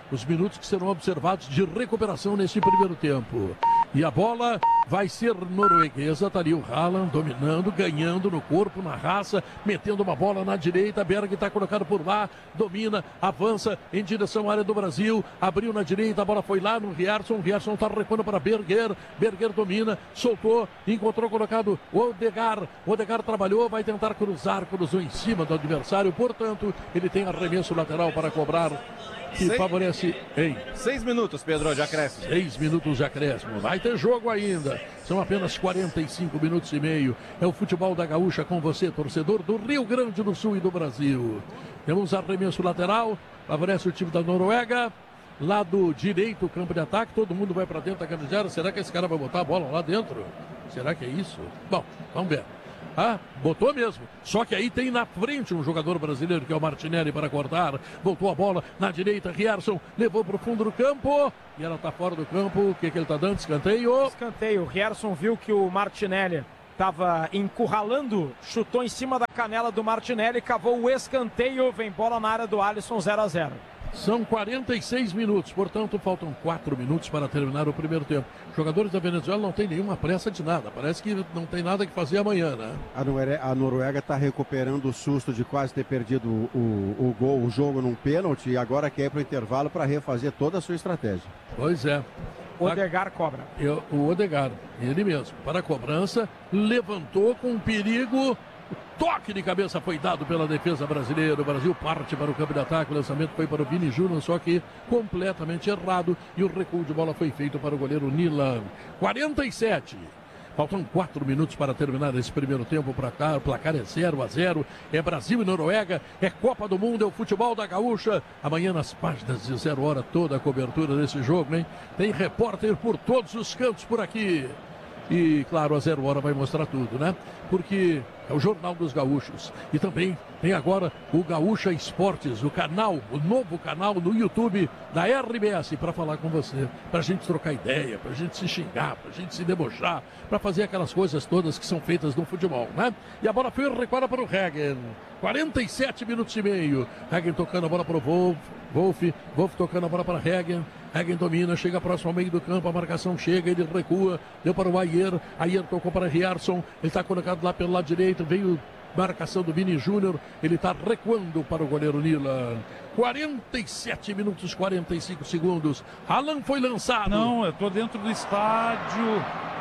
os minutos que serão observados de recuperação nesse primeiro tempo. E a bola vai ser norueguesa, tá ali o Haaland dominando, ganhando no corpo, na raça, metendo uma bola na direita, Berg está colocado por lá, domina, avança em direção à área do Brasil, abriu na direita, a bola foi lá no Rierson, Rierson está recuando para Berger, Berger domina, soltou, encontrou colocado o Odegaard, Odegaard trabalhou, vai tentar cruzar, cruzou em cima do adversário, portanto, ele tem arremesso lateral para cobrar, que Seis... favorece em Seis minutos, Pedro, de acréscimo. Seis minutos de acréscimo. Vai ter jogo ainda. São apenas quarenta e cinco minutos e meio. É o futebol da Gaúcha com você, torcedor do Rio Grande do Sul e do Brasil. Temos arremesso lateral. Favorece o time da Noruega. Lado direito, campo de ataque. Todo mundo vai para dentro da grande área. Será que esse cara vai botar a bola lá dentro? Será que é isso? Bom, vamos ver. Ah, botou mesmo. Só que aí tem na frente um jogador brasileiro que é o Martinelli para cortar. Voltou a bola na direita. Rierson levou para o fundo do campo. E ela está fora do campo. O que, que ele está dando? Escanteio. Escanteio. O Rierson viu que o Martinelli estava encurralando. Chutou em cima da canela do Martinelli. Cavou o escanteio. Vem bola na área do Alisson, zero a zero. São quarenta e seis minutos, portanto faltam quatro minutos para terminar o primeiro tempo. Os jogadores da Venezuela não têm nenhuma pressa de nada, parece que não tem nada que fazer amanhã, né? A Noruega está recuperando o susto de quase ter perdido o, o, o gol, o jogo num pênalti e agora quer ir para o intervalo para refazer toda a sua estratégia. Pois é. Odegaard cobra. Eu, o Odegaard, ele mesmo, para a cobrança, levantou com perigo. Toque de cabeça foi dado pela defesa brasileira. O Brasil parte para o campo de ataque. O lançamento foi para o Vini Júnior, só que completamente errado. E o recuo de bola foi feito para o goleiro Nilan. quarenta e sete. Faltam quatro minutos para terminar esse primeiro tempo. Para cá, o placar é zero a zero. É Brasil e Noruega. É Copa do Mundo. É o futebol da Gaúcha. Amanhã nas páginas de Zero Hora toda a cobertura desse jogo, hein? Tem repórter por todos os cantos por aqui. E, claro, a Zero Hora vai mostrar tudo, né? Porque é o Jornal dos Gaúchos. E também tem agora o Gaúcha Esportes, o canal, o novo canal no YouTube da R B S, para falar com você, para a gente trocar ideia, para a gente se xingar, para a gente se debochar, para fazer aquelas coisas todas que são feitas no futebol, né? E a bola foi recuada para o Hagen. quarenta e sete minutos e meio. Hagen tocando a bola para o Wolf. Wolf, Wolf tocando a bola para Hagen. Hagen domina, chega próximo ao meio do campo, a marcação chega, ele recua, deu para o Ayer, Ayer tocou para Rierson, ele está colocado lá pelo lado direito, veio marcação do Vini Júnior, ele está recuando para o goleiro Nilan. quarenta e sete minutos, quarenta e cinco segundos. Haaland foi lançado. Não, eu estou dentro do estádio.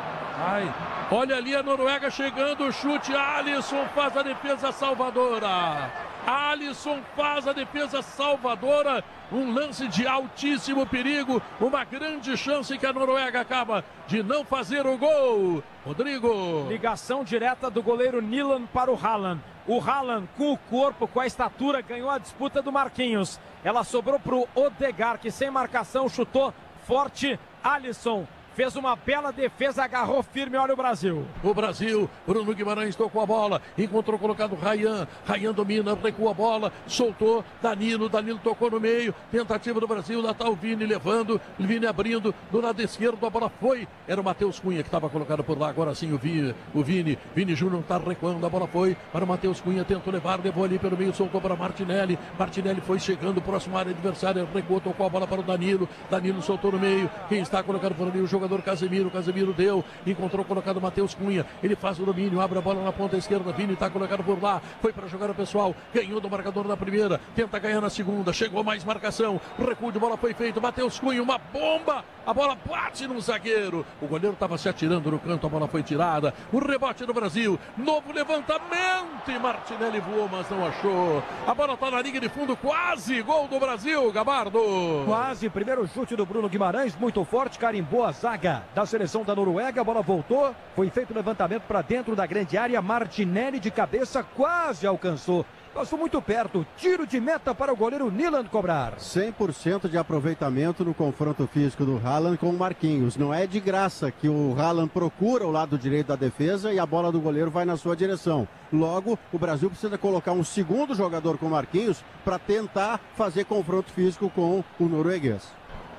Ai. Olha ali a Noruega chegando, o chute, Alisson faz a defesa salvadora. Alisson faz a defesa salvadora, um lance de altíssimo perigo, uma grande chance que a Noruega acaba de não fazer o gol. Rodrigo. Ligação direta do goleiro Nilan para o Haaland. O Haaland, com o corpo, com a estatura, ganhou a disputa do Marquinhos. Ela sobrou para o Odegaard, que sem marcação chutou forte. Alisson fez uma bela defesa, agarrou firme, olha o Brasil. O Brasil, Bruno Guimarães tocou a bola, encontrou colocado Ryan, Ryan domina, recua a bola, soltou, Danilo, Danilo tocou no meio, tentativa do Brasil, lá está o Vini levando, Vini abrindo, do lado esquerdo a bola foi, era o Matheus Cunha que estava colocado por lá, agora sim o Vini, o Vini, Vini Júnior está recuando, a bola foi para o Matheus Cunha, tentou levar, levou ali pelo meio, soltou para Martinelli, Martinelli foi chegando, próximo à área adversária, recuou, tocou a bola para o Danilo, Danilo soltou no meio, quem está colocado por ali, o jogador Casemiro, Casemiro deu, encontrou colocado Matheus Cunha, ele faz o domínio, abre a bola na ponta esquerda, Vini está colocado por lá, foi para jogar o pessoal, ganhou do marcador na primeira, tenta ganhar na segunda, chegou mais marcação, recuo de bola foi feito, Matheus Cunha, uma bomba, a bola bate no zagueiro, o goleiro estava se atirando no canto, a bola foi tirada, o rebote do Brasil, novo levantamento e Martinelli voou, mas não achou, a bola está na linha de fundo, quase, gol do Brasil, Gabardo. Quase, primeiro chute do Bruno Guimarães, muito forte, carimbou a zaga da seleção da Noruega, a bola voltou, foi feito o levantamento para dentro da grande área, Martinelli de cabeça quase alcançou, passou muito perto, tiro de meta para o goleiro Nilan cobrar. cem por cento de aproveitamento no confronto físico do Haaland com o Marquinhos, não é de graça que o Haaland procura o lado direito da defesa e a bola do goleiro vai na sua direção. Logo, o Brasil precisa colocar um segundo jogador com o Marquinhos para tentar fazer confronto físico com o norueguês.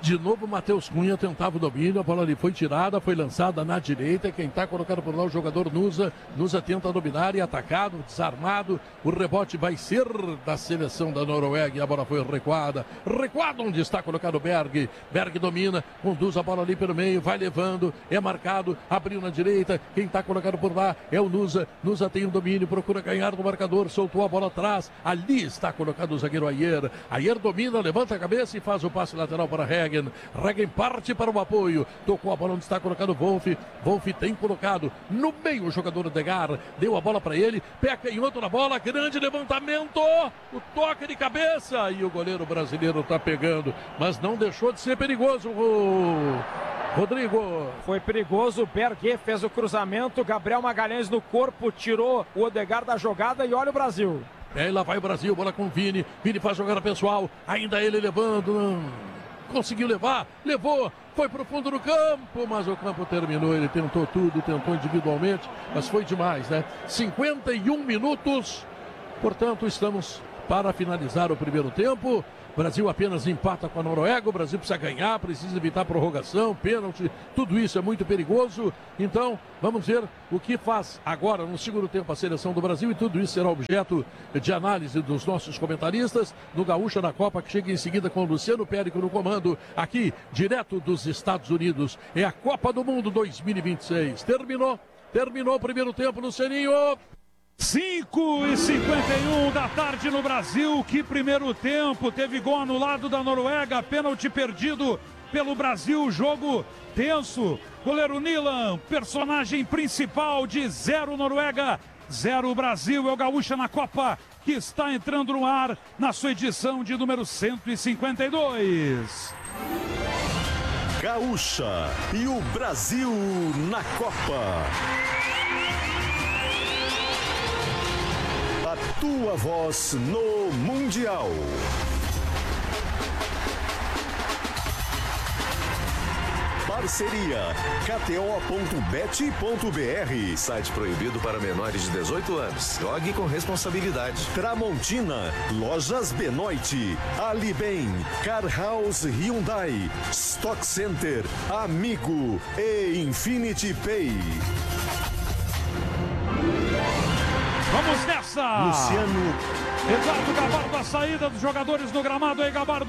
De novo o Matheus Cunha tentava o domínio, a bola ali foi tirada, foi lançada na direita. Quem está colocado por lá o jogador Nusa. Nusa tenta dominar e atacado, desarmado. O rebote vai ser da seleção da Noruega e a bola foi recuada. Recuado onde está colocado o Berg. Berg domina, conduz a bola ali pelo meio, vai levando, é marcado, abriu na direita. Quem está colocado por lá é o Nusa. Nusa tem o domínio, procura ganhar do marcador, soltou a bola atrás. Ali está colocado o zagueiro Ayer. Ayer domina, levanta a cabeça e faz o passe lateral para Regen. Regen parte para o apoio. Tocou a bola onde está colocado o Wolf. Wolf tem colocado no meio o jogador Odegaard. Deu a bola para ele. Peca em outra bola. Grande levantamento. O toque de cabeça. E o goleiro brasileiro está pegando. Mas não deixou de ser perigoso. O Rodrigo. Foi perigoso. O Berger fez o cruzamento. Gabriel Magalhães no corpo. Tirou o Odegaard da jogada. E olha o Brasil. E aí lá vai o Brasil. Bola com o Vini. Vini faz jogada pessoal. Ainda ele levando. Não. Conseguiu levar, levou, foi para o fundo do campo, mas o campo terminou, ele tentou tudo, tentou individualmente, mas foi demais, né? cinquenta e um minutos, portanto estamos para finalizar o primeiro tempo. O Brasil apenas empata com a Noruega, o Brasil precisa ganhar, precisa evitar prorrogação, pênalti, tudo isso é muito perigoso. Então, vamos ver o que faz agora no segundo tempo a seleção do Brasil e tudo isso será objeto de análise dos nossos comentaristas no Gaúcha na Copa, que chega em seguida com o Luciano Périco no comando, aqui, direto dos Estados Unidos. É a Copa do Mundo dois mil e vinte e seis. Terminou, terminou o primeiro tempo, Lucianinho. cinco e cinquenta e um da tarde no Brasil. Que primeiro tempo. Teve gol anulado da Noruega. Pênalti perdido pelo Brasil. Jogo tenso. Goleiro Nilan, personagem principal de zero Noruega, zero Brasil. É o Gaúcha na Copa que está entrando no ar na sua edição de número cento e cinquenta e dois. Gaúcha e o Brasil na Copa. A tua voz no Mundial. Parceria K T O ponto bet ponto B R. Site proibido para menores de dezoito anos. Jogue com responsabilidade. Tramontina, Lojas Benoit, Alibem, Car House Hyundai, Stock Center, Amigo e Infinity Pay. Vamos nessa! Luciano Eduardo Gabardo, a saída dos jogadores no gramado aí, Gabardo.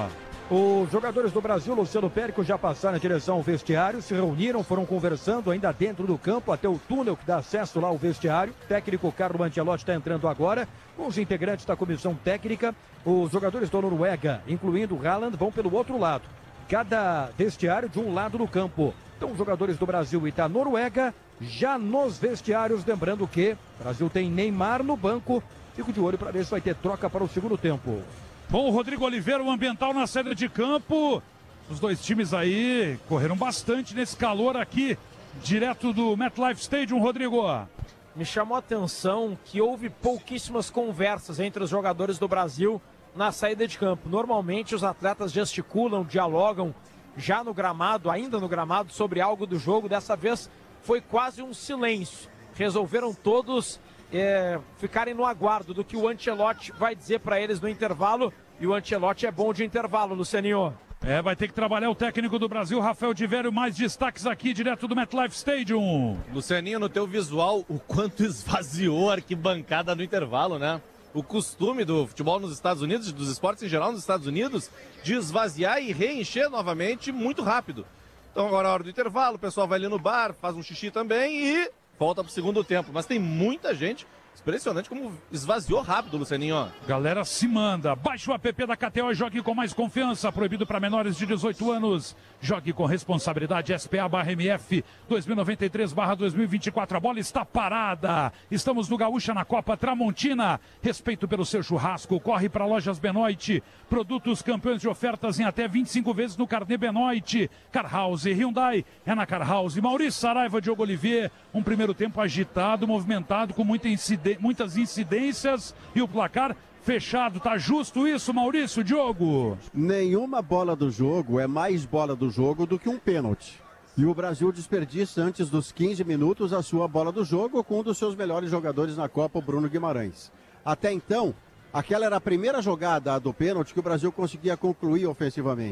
Os jogadores do Brasil, Luciano Périco, já passaram em direção ao vestiário, se reuniram, foram conversando ainda dentro do campo, até o túnel que dá acesso lá ao vestiário. O técnico Carlo Ancelotti está entrando agora com os integrantes da comissão técnica. Os jogadores da Noruega, incluindo o Haaland, vão pelo outro lado. Cada vestiário de um lado do campo. Então, os jogadores do Brasil e da Noruega já nos vestiários. Lembrando que o Brasil tem Neymar no banco. Fico de olho para ver se vai ter troca para o segundo tempo. Bom, o Rodrigo Oliveira, o ambiental na saída de campo. Os dois times aí correram bastante nesse calor aqui, direto do MetLife Stadium, Rodrigo. Me chamou a atenção que houve pouquíssimas conversas entre os jogadores do Brasil na saída de campo. Normalmente os atletas gesticulam, dialogam já no gramado, ainda no gramado, sobre algo do jogo. Dessa vez foi quase um silêncio. Resolveram todos é, ficarem no aguardo do que o Ancelotti vai dizer para eles no intervalo. E o Ancelotti é bom de intervalo, Lucianinho. É, vai ter que trabalhar o técnico do Brasil, Rafael de Vério. Mais destaques aqui, direto do MetLife Stadium. Lucianinho, no teu visual, o quanto esvaziou a arquibancada no intervalo, né? O costume do futebol nos Estados Unidos, dos esportes em geral nos Estados Unidos, de esvaziar e reencher novamente muito rápido. Então agora é a hora do intervalo, o pessoal vai ali no bar, faz um xixi também e volta pro segundo tempo. Mas tem muita gente, impressionante como esvaziou rápido, Lucianinho. Galera, se manda. Baixe o app da K T O e jogue com mais confiança. Proibido para menores de dezoito anos. Jogue com responsabilidade. S P A barra M F dois mil e noventa e três barra dois mil e vinte e quatro. A bola está parada. Estamos no Gaúcha na Copa Tramontina. Respeito pelo seu churrasco. Corre para Lojas Benoit. Produtos campeões de ofertas em até vinte e cinco vezes no carnê Benoit. Car House Hyundai. É na Car House. Maurício Saraiva, Diogo Olivier. Um primeiro tempo agitado, movimentado, com muita incidência. Muitas incidências e o placar fechado. Tá justo isso, Maurício, Diogo? Nenhuma bola do jogo é mais bola do jogo do que um pênalti. E o Brasil desperdiça antes dos quinze minutos a sua bola do jogo com um dos seus melhores jogadores na Copa, o Bruno Guimarães. Até então, aquela era a primeira jogada do pênalti que o Brasil conseguia concluir ofensivamente.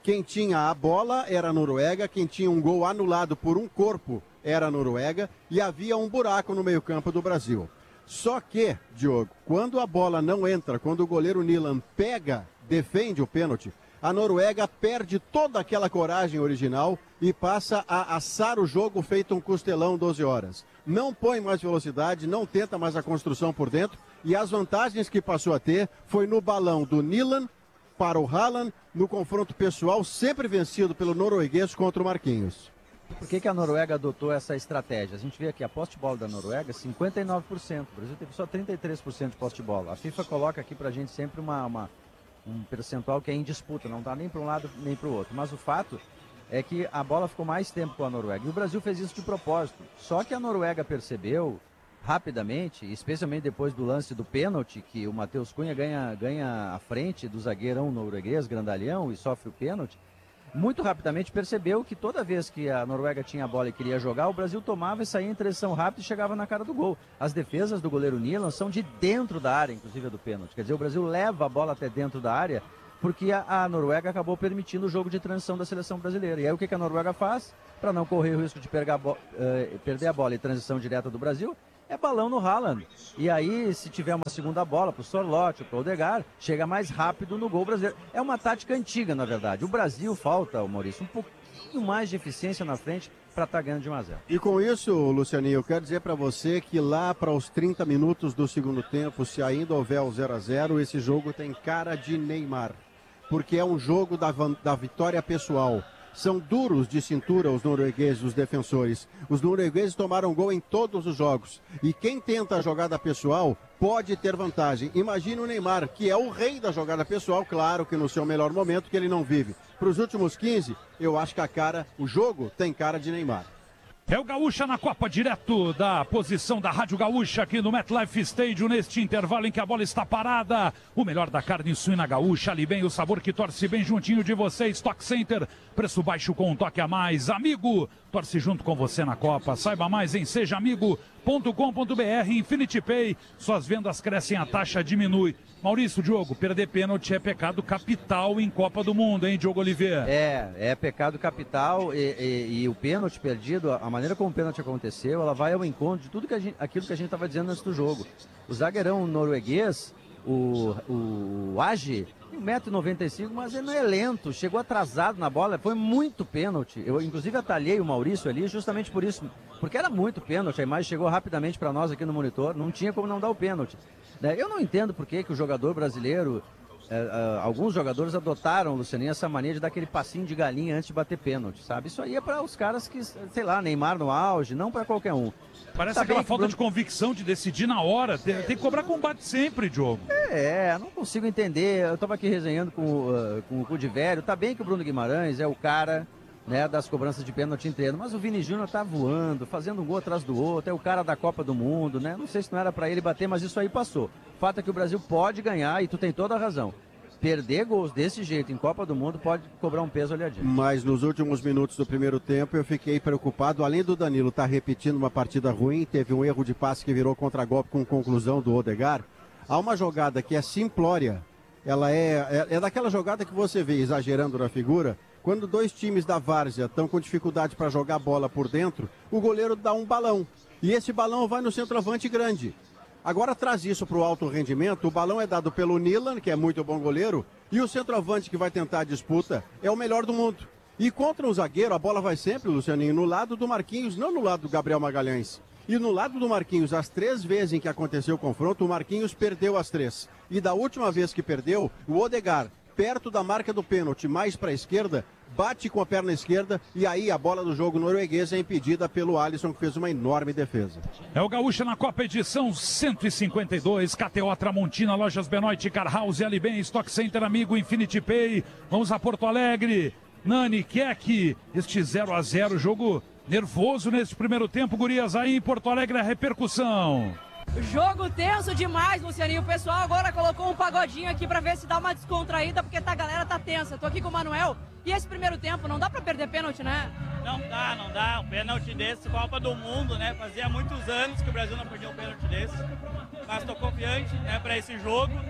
Quem tinha a bola era a Noruega, quem tinha um gol anulado por um corpo era a Noruega e havia um buraco no meio-campo do Brasil. Só que, Diogo, quando a bola não entra, quando o goleiro Nilan pega, defende o pênalti, a Noruega perde toda aquela coragem original e passa a assar o jogo feito um costelão doze horas. Não põe mais velocidade, não tenta mais a construção por dentro e as vantagens que passou a ter foi no balão do Nilan para o Haaland, no confronto pessoal sempre vencido pelo norueguês contra o Marquinhos. Por que, que a Noruega adotou essa estratégia? A gente vê aqui a posse de bola da Noruega, cinquenta e nove por cento. O Brasil teve só trinta e três por cento de posse de bola. A FIFA coloca aqui pra gente sempre uma, uma, um percentual que é em disputa, não dá nem para um lado nem para o outro. Mas o fato é que a bola ficou mais tempo com a Noruega. E o Brasil fez isso de propósito. Só que a Noruega percebeu rapidamente, especialmente depois do lance do pênalti, que o Matheus Cunha ganha, ganha a frente do zagueirão norueguês, grandalhão, e sofre o pênalti. Muito rapidamente percebeu que toda vez que a Noruega tinha a bola e queria jogar, o Brasil tomava e saía em transição rápida e chegava na cara do gol. As defesas do goleiro Nilan são de dentro da área, inclusive a do pênalti. Quer dizer, o Brasil leva a bola até dentro da área porque a, a Noruega acabou permitindo o jogo de transição da seleção brasileira. E aí o que, que a Noruega faz? Para não correr o risco de perder a, uh, perder a bola e transição direta do Brasil, é balão no Haaland. E aí, se tiver uma segunda bola para o Sorloth, para o Odegaard, chega mais rápido no gol brasileiro. É uma tática antiga, na verdade. O Brasil falta, Maurício, um pouquinho mais de eficiência na frente para estar tá ganhando de um a zero. E com isso, Lucianinho, eu quero dizer para você que lá para os trinta minutos do segundo tempo, se ainda houver o zero a zero, esse jogo tem cara de Neymar. Porque é um jogo da, da vitória pessoal. São duros de cintura os noruegueses, os defensores. Os noruegueses tomaram gol em todos os jogos. E quem tenta a jogada pessoal pode ter vantagem. Imagina o Neymar, que é o rei da jogada pessoal, claro que no seu melhor momento, que ele não vive. Para os últimos quinze, eu acho que a cara, o jogo tem cara de Neymar. É o Gaúcha na Copa, direto da posição da Rádio Gaúcha aqui no MetLife Stadium, neste intervalo em que a bola está parada. O melhor da carne suína gaúcha, ali bem o sabor que torce bem juntinho de você. Stock Center, preço baixo com um toque a mais. Amigo, torce junto com você na Copa. Saiba mais em seja amigo ponto com ponto br. Infinity Pay, suas vendas crescem, a taxa diminui. Maurício, Diogo, perder pênalti é pecado capital em Copa do Mundo, hein, Diogo Oliveira? É, é pecado capital e, e, e o pênalti perdido, a maneira como o pênalti aconteceu, ela vai ao encontro de tudo que a gente, aquilo que a gente estava dizendo antes do jogo. O zagueirão norueguês, o, o Age, um metro e noventa e cinco, mas ele não é lento, chegou atrasado na bola, foi muito pênalti. Eu, inclusive, atalhei o Maurício ali justamente por isso, porque era muito pênalti, a imagem chegou rapidamente para nós aqui no monitor, não tinha como não dar o pênalti. Eu não entendo por que, que o jogador brasileiro, é, é, alguns jogadores adotaram, Lucianinho, essa mania de dar aquele passinho de galinha antes de bater pênalti, sabe? Isso aí é para os caras que, sei lá, Neymar no auge, não para qualquer um. Parece tá aquela falta Bruno... de convicção de decidir na hora, tem, tem que cobrar combate sempre, Diogo. É, não consigo entender, eu estava aqui resenhando com, uh, com o Cu de Velho, tá bem que o Bruno Guimarães é o cara, né, das cobranças de pênalti em treino, mas o Vini Júnior tá voando, fazendo um gol atrás do outro, é o cara da Copa do Mundo, né? Não sei se não era para ele bater, mas isso aí passou. O fato é que o Brasil pode ganhar, e tu tem toda a razão. Perder gols desse jeito em Copa do Mundo pode cobrar um peso ali adiante. Mas nos últimos minutos do primeiro tempo eu fiquei preocupado, além do Danilo estar tá repetindo uma partida ruim, teve um erro de passe que virou contra-golpe com conclusão do Odegaard. Há uma jogada que é simplória, ela é, é, é daquela jogada que você vê, exagerando na figura, quando dois times da várzea estão com dificuldade para jogar bola por dentro, o goleiro dá um balão. E esse balão vai no centroavante grande. Agora traz isso para o alto rendimento, o balão é dado pelo Nilan, que é muito bom goleiro, e o centroavante que vai tentar a disputa é o melhor do mundo. E contra um zagueiro, a bola vai sempre, Lucianinho, no lado do Marquinhos, não no lado do Gabriel Magalhães. E no lado do Marquinhos, as três vezes em que aconteceu o confronto, o Marquinhos perdeu as três. E da última vez que perdeu, o Odegaard, perto da marca do pênalti, mais para a esquerda, bate com a perna esquerda e aí a bola do jogo norueguês é impedida pelo Alisson, que fez uma enorme defesa. É o Gaúcha na Copa, edição cento e cinquenta e dois, K T O Tramontina, Lojas Benoit, Car House, Alibem, Stock Center, Amigo, Infinity Pay. Vamos a Porto Alegre. Nani, Keck, este zero a zero, jogo nervoso nesse primeiro tempo, gurias, aí em Porto Alegre a repercussão. Jogo tenso demais, Lucianinho. O pessoal agora colocou um pagodinho aqui pra ver se dá uma descontraída, porque tá, a galera tá tensa. Tô aqui com o Manuel. E esse primeiro tempo, não dá pra perder pênalti, né? Não dá, não dá. Um pênalti desse, Copa do Mundo, né? Fazia muitos anos que o Brasil não perdia um pênalti desse. Mas tô confiante, né, pra esse jogo.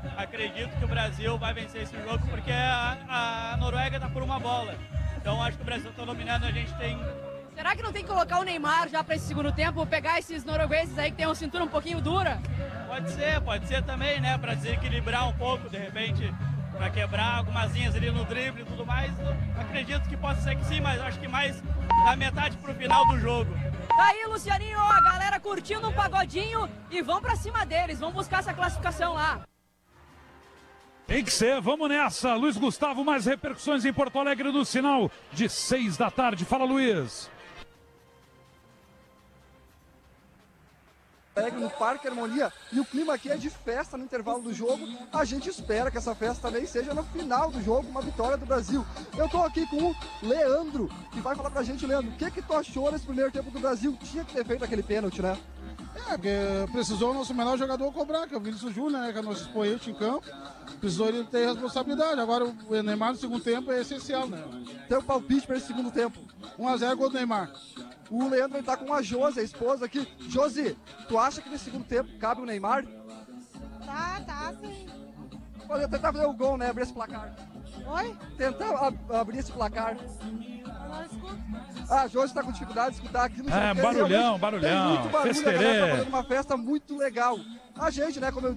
acredito que o Brasil vai vencer esse jogo porque a, a Noruega tá por uma bola. Então acho que o Brasil tá dominando, a gente tem... Será que não tem que colocar o Neymar já para esse segundo tempo, pegar esses noruegueses aí que tem uma cintura um pouquinho dura? Pode ser, pode ser também, né? Para desequilibrar um pouco, de repente, para quebrar algumas linhas ali no drible e tudo mais. Eu acredito que pode ser que sim, mas acho que mais da metade pro final do jogo. Tá aí, Lucianinho, a galera curtindo um pagodinho e vão para cima deles, vão buscar essa classificação lá. Tem que ser, vamos nessa. Luiz Gustavo, mais repercussões em Porto Alegre no sinal de seis da tarde. Fala, Luiz. No Parque Harmonia, e o clima aqui é de festa no intervalo do jogo. A gente espera que essa festa também seja no final do jogo, uma vitória do Brasil. Eu tô aqui com o Leandro, que vai falar pra gente. Leandro, o que que tu achou nesse primeiro tempo do Brasil? Tinha que ter feito aquele pênalti, né? É, porque precisou o nosso menor jogador cobrar, que é o Vinícius Júnior, né, que é o nosso expoente em campo. Precisou ele ter responsabilidade. Agora o Neymar no segundo tempo é essencial, né? Tem um palpite para esse segundo tempo. um a zero gol do Neymar. O Leandro tá com a Josi, a esposa aqui. Josi, tu acha que nesse segundo tempo cabe o Neymar? Tá, tá, sim. Pode tentar fazer o gol, né? Abrir esse placar. Oi? Tentar ab abrir esse placar. Não escuto. Ah, a Josi tá com dificuldade de escutar aqui no É, barulhão, barulhão. Tem muito barulho, Festerê. a galera tá fazendo uma festa muito legal. A gente, né, como eu